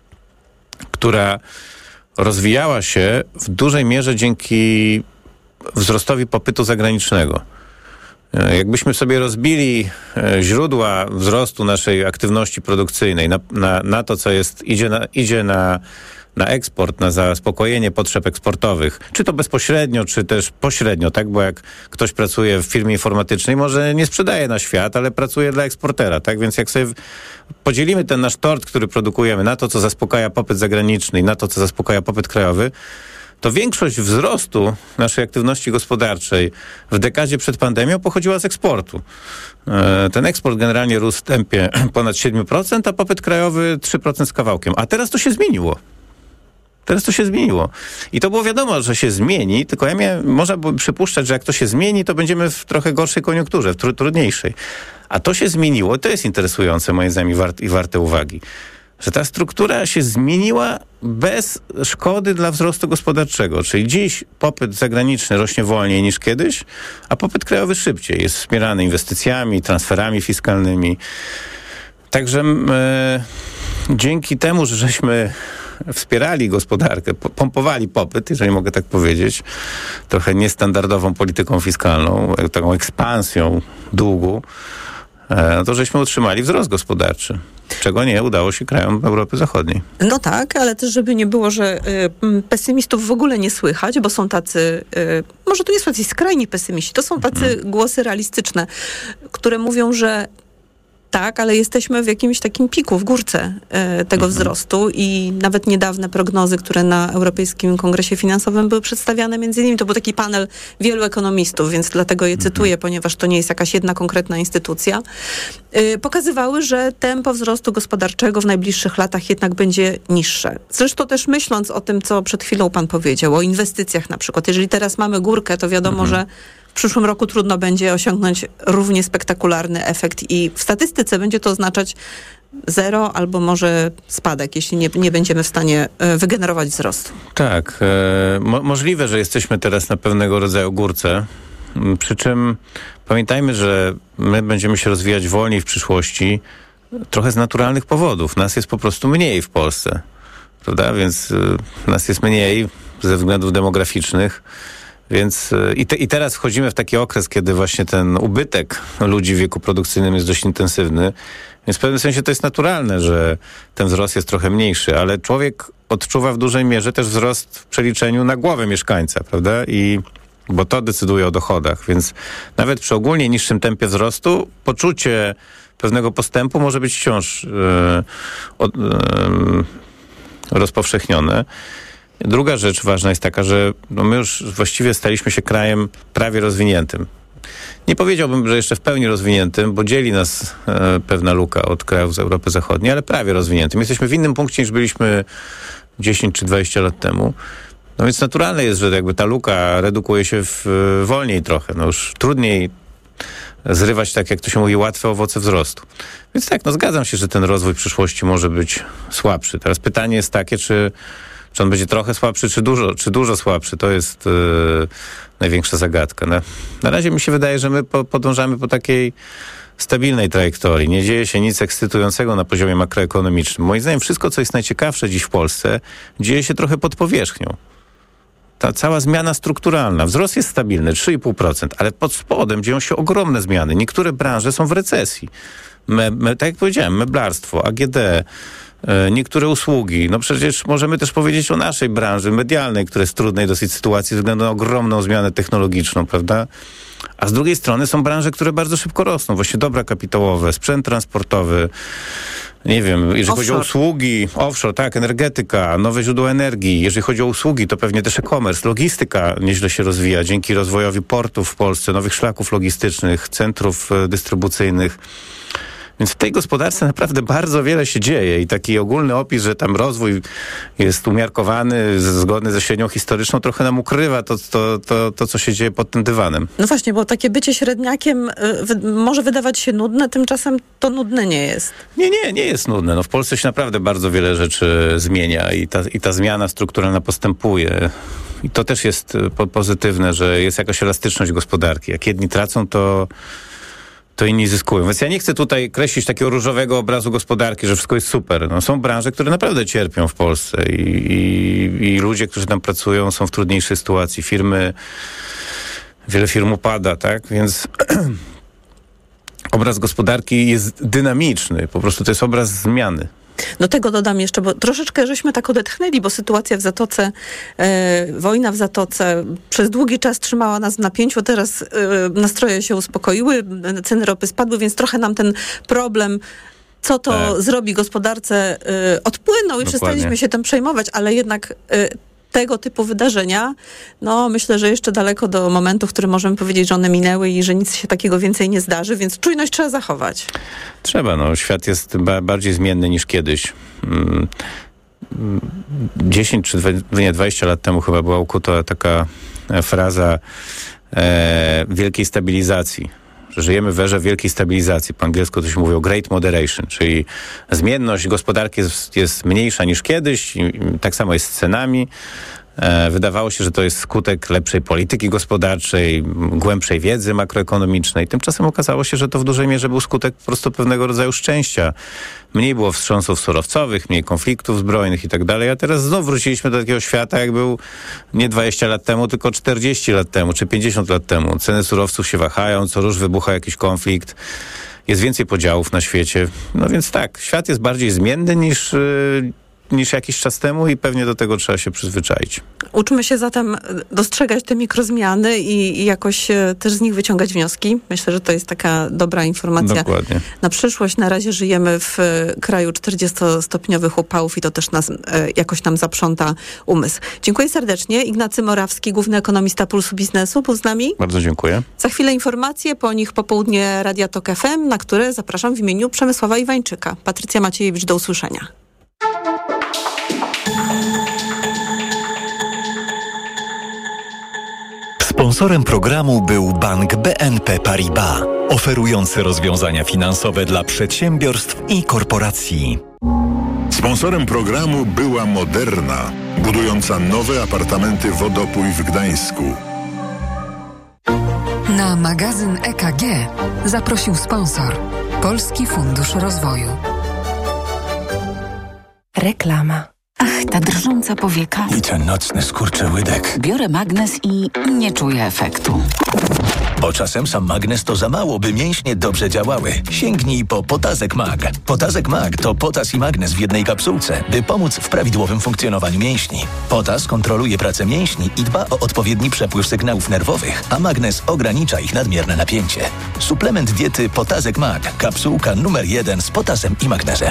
która rozwijała się w dużej mierze dzięki wzrostowi popytu zagranicznego. Jakbyśmy sobie rozbili źródła wzrostu naszej aktywności produkcyjnej na, na, na to, co jest, idzie na, idzie na na eksport, na zaspokojenie potrzeb eksportowych, czy to bezpośrednio, czy też pośrednio, tak? Bo jak ktoś pracuje w firmie informatycznej, może nie sprzedaje na świat, ale pracuje dla eksportera, tak? Więc jak sobie podzielimy ten nasz tort, który produkujemy, na to, co zaspokaja popyt zagraniczny i na to, co zaspokaja popyt krajowy, to większość wzrostu naszej aktywności gospodarczej w dekadzie przed pandemią pochodziła z eksportu. Ten eksport generalnie rósł w tempie ponad siedem procent, a popyt krajowy trzy procent z kawałkiem. A teraz to się zmieniło. Teraz to się zmieniło. I to było wiadomo, że się zmieni, tylko ja miałem, można było przypuszczać, że jak to się zmieni, to będziemy w trochę gorszej koniunkturze, w tr- trudniejszej. A to się zmieniło i to jest interesujące moim zdaniem i, wart- i warte uwagi. Że ta struktura się zmieniła bez szkody dla wzrostu gospodarczego. Czyli dziś popyt zagraniczny rośnie wolniej niż kiedyś, a popyt krajowy szybciej. Jest wspierany inwestycjami, transferami fiskalnymi. Także e, dzięki temu, że żeśmy wspierali gospodarkę, pompowali popyt, jeżeli mogę tak powiedzieć, trochę niestandardową polityką fiskalną, taką ekspansją długu, no to żeśmy utrzymali wzrost gospodarczy, czego nie udało się krajom Europy Zachodniej. No tak, ale też żeby nie było, że y, pesymistów w ogóle nie słychać, bo są tacy, y, może tu nie są tacy skrajni pesymiści, to są tacy hmm. głosy realistyczne, które mówią, że Tak, ale jesteśmy w jakimś takim piku, w górce e, tego mhm. wzrostu i nawet niedawne prognozy, które na Europejskim Kongresie Finansowym były przedstawiane, między innymi to był taki panel wielu ekonomistów, więc dlatego je mhm. cytuję, ponieważ to nie jest jakaś jedna konkretna instytucja, e, pokazywały, że tempo wzrostu gospodarczego w najbliższych latach jednak będzie niższe. Zresztą też myśląc o tym, co przed chwilą pan powiedział, o inwestycjach na przykład. Jeżeli teraz mamy górkę, to wiadomo, mhm. że w przyszłym roku trudno będzie osiągnąć równie spektakularny efekt i w statystyce będzie to oznaczać zero albo może spadek, jeśli nie, nie będziemy w stanie wygenerować wzrostu. Tak. E, mo- możliwe, że jesteśmy teraz na pewnego rodzaju górce, przy czym pamiętajmy, że my będziemy się rozwijać wolniej w przyszłości trochę z naturalnych powodów. Nas jest po prostu mniej w Polsce, prawda? Więc y, nas jest mniej ze względów demograficznych. Więc i, te, i teraz wchodzimy w taki okres, kiedy właśnie ten ubytek ludzi w wieku produkcyjnym jest dość intensywny. Więc w pewnym sensie to jest naturalne, że ten wzrost jest trochę mniejszy, ale człowiek odczuwa w dużej mierze też wzrost w przeliczeniu na głowę mieszkańca, prawda? I bo to decyduje o dochodach. Więc nawet przy ogólnie niższym tempie wzrostu poczucie pewnego postępu może być wciąż yy, od, yy, rozpowszechnione. Druga rzecz ważna jest taka, że no my już właściwie staliśmy się krajem prawie rozwiniętym. Nie powiedziałbym, że jeszcze w pełni rozwiniętym, bo dzieli nas e, pewna luka od krajów z Europy Zachodniej, ale prawie rozwiniętym. Jesteśmy w innym punkcie niż byliśmy dziesięć czy dwadzieścia lat temu. No więc naturalne jest, że jakby ta luka redukuje się w, wolniej trochę. No już trudniej zrywać, tak jak to się mówi, łatwe owoce wzrostu. Więc tak, no zgadzam się, że ten rozwój w przyszłości może być słabszy. Teraz pytanie jest takie, czy Czy on będzie trochę słabszy, czy dużo, czy dużo słabszy? To jest yy, największa zagadka. Na, na razie mi się wydaje, że my po, podążamy po takiej stabilnej trajektorii. Nie dzieje się nic ekscytującego na poziomie makroekonomicznym. Moim zdaniem wszystko, co jest najciekawsze dziś w Polsce, dzieje się trochę pod powierzchnią. Ta cała zmiana strukturalna. Wzrost jest stabilny, trzy i pół procent, ale pod spodem dzieją się ogromne zmiany. Niektóre branże są w recesji. Me, me, tak jak powiedziałem, meblarstwo, A G D, niektóre usługi. No przecież możemy też powiedzieć o naszej branży medialnej, która jest w trudnej dosyć sytuacji ze względu na ogromną zmianę technologiczną, prawda? A z drugiej strony są branże, które bardzo szybko rosną. Właśnie dobra kapitałowe, sprzęt transportowy, nie wiem, jeżeli offshore. Chodzi o usługi, offshore, tak, energetyka, nowe źródła energii. Jeżeli chodzi o usługi, to pewnie też e-commerce, logistyka nieźle się rozwija dzięki rozwojowi portów w Polsce, nowych szlaków logistycznych, centrów dystrybucyjnych. Więc w tej gospodarce naprawdę bardzo wiele się dzieje i taki ogólny opis, że tam rozwój jest umiarkowany, zgodny ze średnią historyczną, trochę nam ukrywa to, to, to, to co się dzieje pod tym dywanem. No właśnie, bo takie bycie średniakiem y, może wydawać się nudne, tymczasem to nudne nie jest. Nie, nie, nie jest nudne. No w Polsce się naprawdę bardzo wiele rzeczy zmienia i ta, i ta zmiana strukturalna postępuje. I to też jest po, pozytywne, że jest jakaś elastyczność gospodarki. Jak jedni tracą, to to inni zyskują. Więc ja nie chcę tutaj kreślić takiego różowego obrazu gospodarki, że wszystko jest super. No, są branże, które naprawdę cierpią w Polsce i, i, i ludzie, którzy tam pracują, są w trudniejszej sytuacji. Firmy, wiele firm upada, tak? Więc obraz gospodarki jest dynamiczny. Po prostu to jest obraz zmiany. Do tego dodam jeszcze, bo troszeczkę żeśmy tak odetchnęli, bo sytuacja w Zatoce, e, wojna w Zatoce przez długi czas trzymała nas w napięciu, teraz e, nastroje się uspokoiły, ceny ropy spadły, więc trochę nam ten problem, co to tak. zrobi gospodarce, e, odpłynął i Dokładnie. przestaliśmy się tym przejmować, ale jednak e, tego typu wydarzenia, no myślę, że jeszcze daleko do momentu, w którym możemy powiedzieć, że one minęły i że nic się takiego więcej nie zdarzy, więc czujność trzeba zachować. Trzeba, no. Świat jest ba- bardziej zmienny niż kiedyś. dziesięć czy dwadzieścia lat temu chyba była ukuta taka fraza e, wielkiej stabilizacji. Że żyjemy w erze wielkiej stabilizacji. Po angielsku to się mówi o great moderation, czyli zmienność gospodarki jest, jest mniejsza niż kiedyś. I, i tak samo jest z cenami. E, wydawało się, że to jest skutek lepszej polityki gospodarczej, głębszej wiedzy makroekonomicznej. Tymczasem okazało się, że to w dużej mierze był skutek po prostu pewnego rodzaju szczęścia. Mniej było wstrząsów surowcowych, mniej konfliktów zbrojnych i tak dalej, a teraz znów wróciliśmy do takiego świata, jak był nie dwadzieścia lat temu, tylko czterdzieści lat temu, czy pięćdziesiąt lat temu. Ceny surowców się wahają, co róż wybucha jakiś konflikt, jest więcej podziałów na świecie. No więc tak, świat jest bardziej zmienny niż, yy, niż jakiś czas temu i pewnie do tego trzeba się przyzwyczaić. Uczmy się zatem dostrzegać te mikrozmiany i, i jakoś też z nich wyciągać wnioski. Myślę, że to jest taka dobra informacja Dokładnie. na przyszłość. Na razie żyjemy w kraju czterdziestostopniowych upałów i to też nas, jakoś nam zaprząta umysł. Dziękuję serdecznie. Ignacy Morawski, główny ekonomista Pulsu Biznesu, był z nami. Bardzo dziękuję. Za chwilę informacje, po nich popołudnie Radia Tok F M, na które zapraszam w imieniu Przemysława Iwańczyka. Patrycja Maciejewicz, do usłyszenia. Sponsorem programu był Bank B N P Paribas, oferujący rozwiązania finansowe dla przedsiębiorstw i korporacji. Sponsorem programu była Moderna, budująca nowe apartamenty Wodopój w Gdańsku. Na magazyn E K G zaprosił sponsor Polski Fundusz Rozwoju. Reklama. Ach, ta drżąca powieka. I ten nocny skurczyłydek. Biorę magnes i nie czuję efektu. Bo czasem sam magnes to za mało, by mięśnie dobrze działały. Sięgnij po Potazek Mag. Potazek Mag to potas i magnes w jednej kapsułce, by pomóc w prawidłowym funkcjonowaniu mięśni. Potas kontroluje pracę mięśni i dba o odpowiedni przepływ sygnałów nerwowych, a magnes ogranicza ich nadmierne napięcie. Suplement diety Potazek Mag. Kapsułka numer jeden z potasem i magnezem.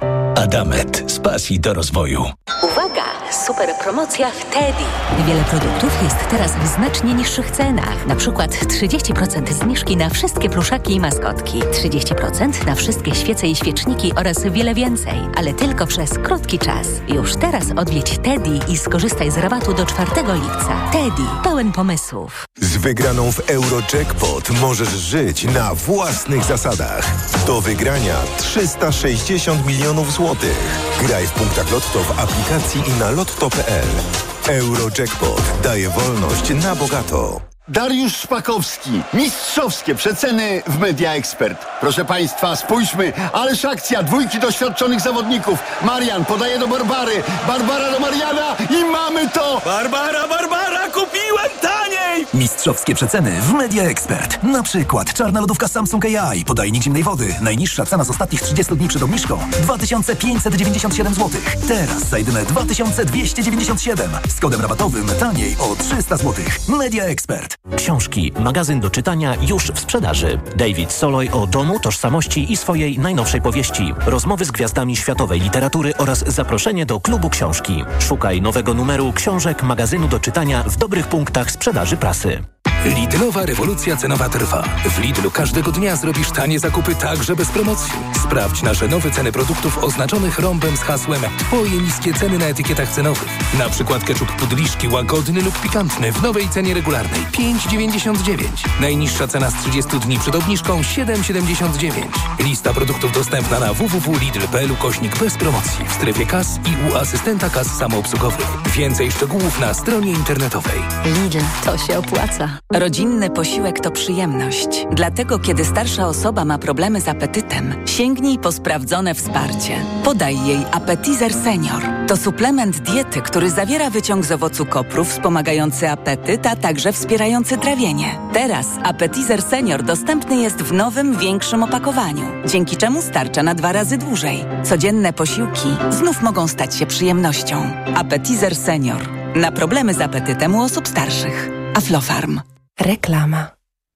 Adamet. Z pasji do rozwoju. Uwaga! Super promocja w Teddy. Wiele produktów jest teraz w znacznie niższych cenach. Na przykład trzydzieści procent zniżki na wszystkie pluszaki i maskotki. trzydzieści procent na wszystkie świece i świeczniki oraz wiele więcej. Ale tylko przez krótki czas. Już teraz odwiedź Teddy i skorzystaj z rabatu do czwartego lipca. Teddy. Pełen pomysłów. Z wygraną w Eurojackpot możesz żyć na własnych zasadach. Do wygrania trzysta sześćdziesiąt milionów złotych. Graj w punktach Lotto w aplikacji i na lotto kropka p l. Eurojackpot daje wolność na bogato. Dariusz Szpakowski. Mistrzowskie przeceny w Media Expert. Proszę Państwa, spójrzmy. Ależ akcja. Dwójki doświadczonych zawodników. Marian podaje do Barbary. Barbara do Mariana i mamy to! Barbara, Barbara, kupiłem taniej! Mistrzowskie przeceny w Media Expert. Na przykład czarna lodówka Samsung A I, podajnik zimnej wody. Najniższa cena z ostatnich trzydziestu dni przed obniżką dwa tysiące pięćset dziewięćdziesiąt siedem złotych. Teraz za jedyne dwa tysiące dwieście dziewięćdziesiąt siedem. Z kodem rabatowym taniej o trzysta złotych. Media Expert. Książki, magazyn do czytania już w sprzedaży. David Soloj o domu, tożsamości i swojej najnowszej powieści. Rozmowy z gwiazdami światowej literatury oraz zaproszenie do klubu książki. Szukaj nowego numeru książek magazynu do czytania w dobrych punktach sprzedaży prasy. Lidlowa rewolucja cenowa trwa. W Lidlu każdego dnia zrobisz tanie zakupy także bez promocji. Sprawdź nasze nowe ceny produktów oznaczonych rąbem z hasłem Twoje niskie ceny na etykietach cenowych. Na przykład ketchup Pudliszki łagodny lub pikantny w nowej cenie regularnej pięć dziewięćdziesiąt dziewięć. Najniższa cena z trzydziestu dni przed obniżką siedem siedemdziesiąt dziewięć. Lista produktów dostępna na w w w kropka lidl kropka p l ukośnik bez promocji w strefie kas i u asystenta kas samoobsługowych. Więcej szczegółów na stronie internetowej. Lidl, to się opłaca. Rodzinny posiłek to przyjemność. Dlatego, kiedy starsza osoba ma problemy z apetytem, sięgnij po sprawdzone wsparcie. Podaj jej Appetizer Senior. To suplement diety, który zawiera wyciąg z owocu kopru wspomagający apetyt, a także wspierający trawienie. Teraz Appetizer Senior dostępny jest w nowym, większym opakowaniu, dzięki czemu starcza na dwa razy dłużej. Codzienne posiłki znów mogą stać się przyjemnością. Appetizer Senior. Na problemy z apetytem u osób starszych. Aflofarm. Reklama.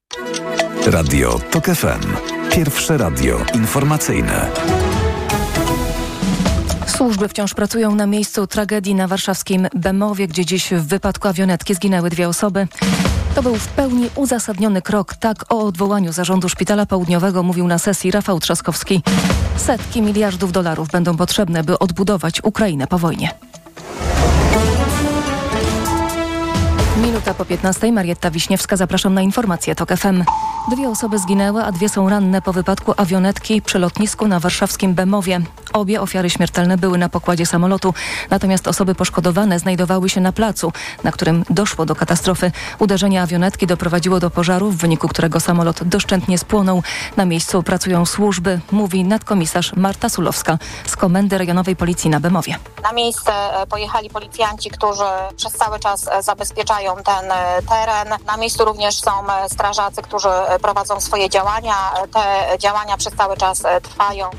Radio Tok F M. Pierwsze radio informacyjne. Służby wciąż pracują na miejscu tragedii na warszawskim Bemowie, gdzie dziś w wypadku awionetki zginęły dwie osoby. To był w pełni uzasadniony krok. Tak o odwołaniu zarządu Szpitala Południowego mówił na sesji Rafał Trzaskowski. Setki miliardów dolarów będą potrzebne, by odbudować Ukrainę po wojnie. Minuta po piętnastej. Marietta Wiśniewska, zapraszam na informacje Tok F M. Dwie osoby zginęły, a dwie są ranne po wypadku awionetki przy lotnisku na warszawskim Bemowie. Obie ofiary śmiertelne były na pokładzie samolotu, natomiast osoby poszkodowane znajdowały się na placu, na którym doszło do katastrofy. Uderzenie awionetki doprowadziło do pożaru, w wyniku którego samolot doszczętnie spłonął. Na miejscu pracują służby, mówi nadkomisarz Marta Sulowska z Komendy Rejonowej Policji na Bemowie. Na miejsce pojechali policjanci, którzy przez cały czas zabezpieczają ten teren. Na miejscu również są strażacy, którzy prowadzą swoje działania. Te działania przez cały czas trwają.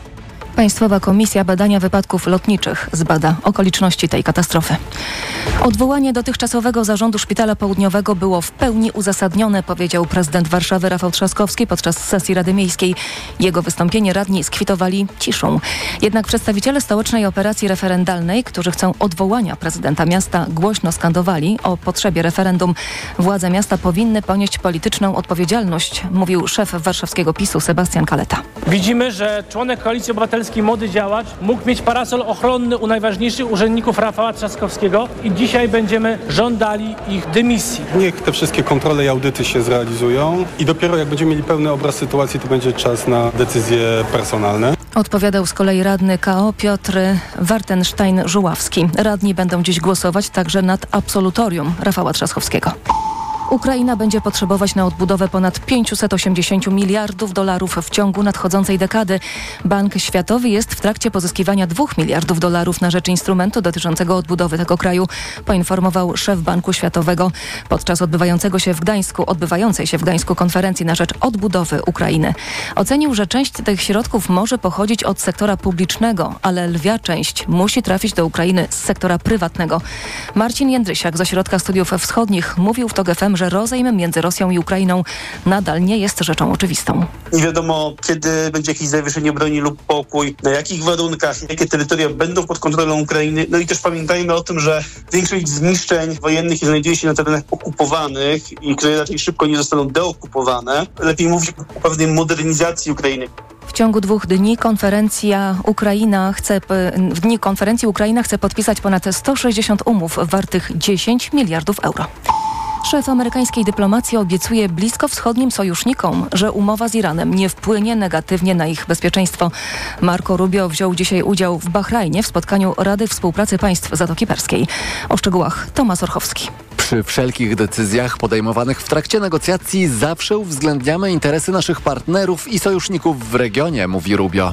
Państwowa Komisja Badania Wypadków Lotniczych zbada okoliczności tej katastrofy. Odwołanie dotychczasowego zarządu Szpitala Południowego było w pełni uzasadnione, powiedział prezydent Warszawy Rafał Trzaskowski podczas sesji Rady Miejskiej. Jego wystąpienie radni skwitowali ciszą. Jednak przedstawiciele stołecznej operacji referendalnej, którzy chcą odwołania prezydenta miasta, głośno skandowali o potrzebie referendum. Władze miasta powinny ponieść polityczną odpowiedzialność, mówił szef warszawskiego PiSu Sebastian Kaleta. Widzimy, że członek Koalicji Obywatelskiej, młody działacz, mógł mieć parasol ochronny u najważniejszych urzędników Rafała Trzaskowskiego i dzisiaj będziemy żądali ich dymisji. Niech te wszystkie kontrole i audyty się zrealizują i dopiero jak będziemy mieli pełny obraz sytuacji, to będzie czas na decyzje personalne. Odpowiadał z kolei radny K O Piotr Wartenstein-Żuławski. Radni będą dziś głosować także nad absolutorium Rafała Trzaskowskiego. Ukraina będzie potrzebować na odbudowę ponad pięćset osiemdziesiąt miliardów dolarów w ciągu nadchodzącej dekady. Bank Światowy jest w trakcie pozyskiwania dwóch miliardów dolarów na rzecz instrumentu dotyczącego odbudowy tego kraju, poinformował szef Banku Światowego podczas odbywającego się w Gdańsku, odbywającej się w Gdańsku konferencji na rzecz odbudowy Ukrainy. Ocenił, że część tych środków może pochodzić od sektora publicznego, ale lwia część musi trafić do Ukrainy z sektora prywatnego. Marcin Jędrysiak z Ośrodka Studiów Wschodnich mówił w TOK F M, że rozejm między Rosją i Ukrainą nadal nie jest rzeczą oczywistą. Nie wiadomo, kiedy będzie jakieś zawieszenie broni lub pokój, na jakich warunkach, jakie terytoria będą pod kontrolą Ukrainy. No i też pamiętajmy o tym, że większość zniszczeń wojennych znajduje się na terenach okupowanych i które raczej szybko nie zostaną deokupowane. Lepiej mówić o pewnej modernizacji Ukrainy. W ciągu dwóch dni konferencja Ukraina chce, w dni konferencji Ukraina chce podpisać ponad sto sześćdziesiąt umów wartych dziesięć miliardów euro. Szef amerykańskiej dyplomacji obiecuje bliskowschodnim sojusznikom, że umowa z Iranem nie wpłynie negatywnie na ich bezpieczeństwo. Marco Rubio wziął dzisiaj udział w Bahrajnie w spotkaniu Rady Współpracy Państw Zatoki Perskiej. O szczegółach Tomasz Orchowski. Przy wszelkich decyzjach podejmowanych w trakcie negocjacji zawsze uwzględniamy interesy naszych partnerów i sojuszników w regionie, mówi Rubio.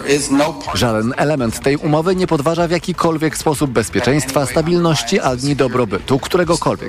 Żaden element tej umowy nie podważa w jakikolwiek sposób bezpieczeństwa, stabilności ani dobrobytu któregokolwiek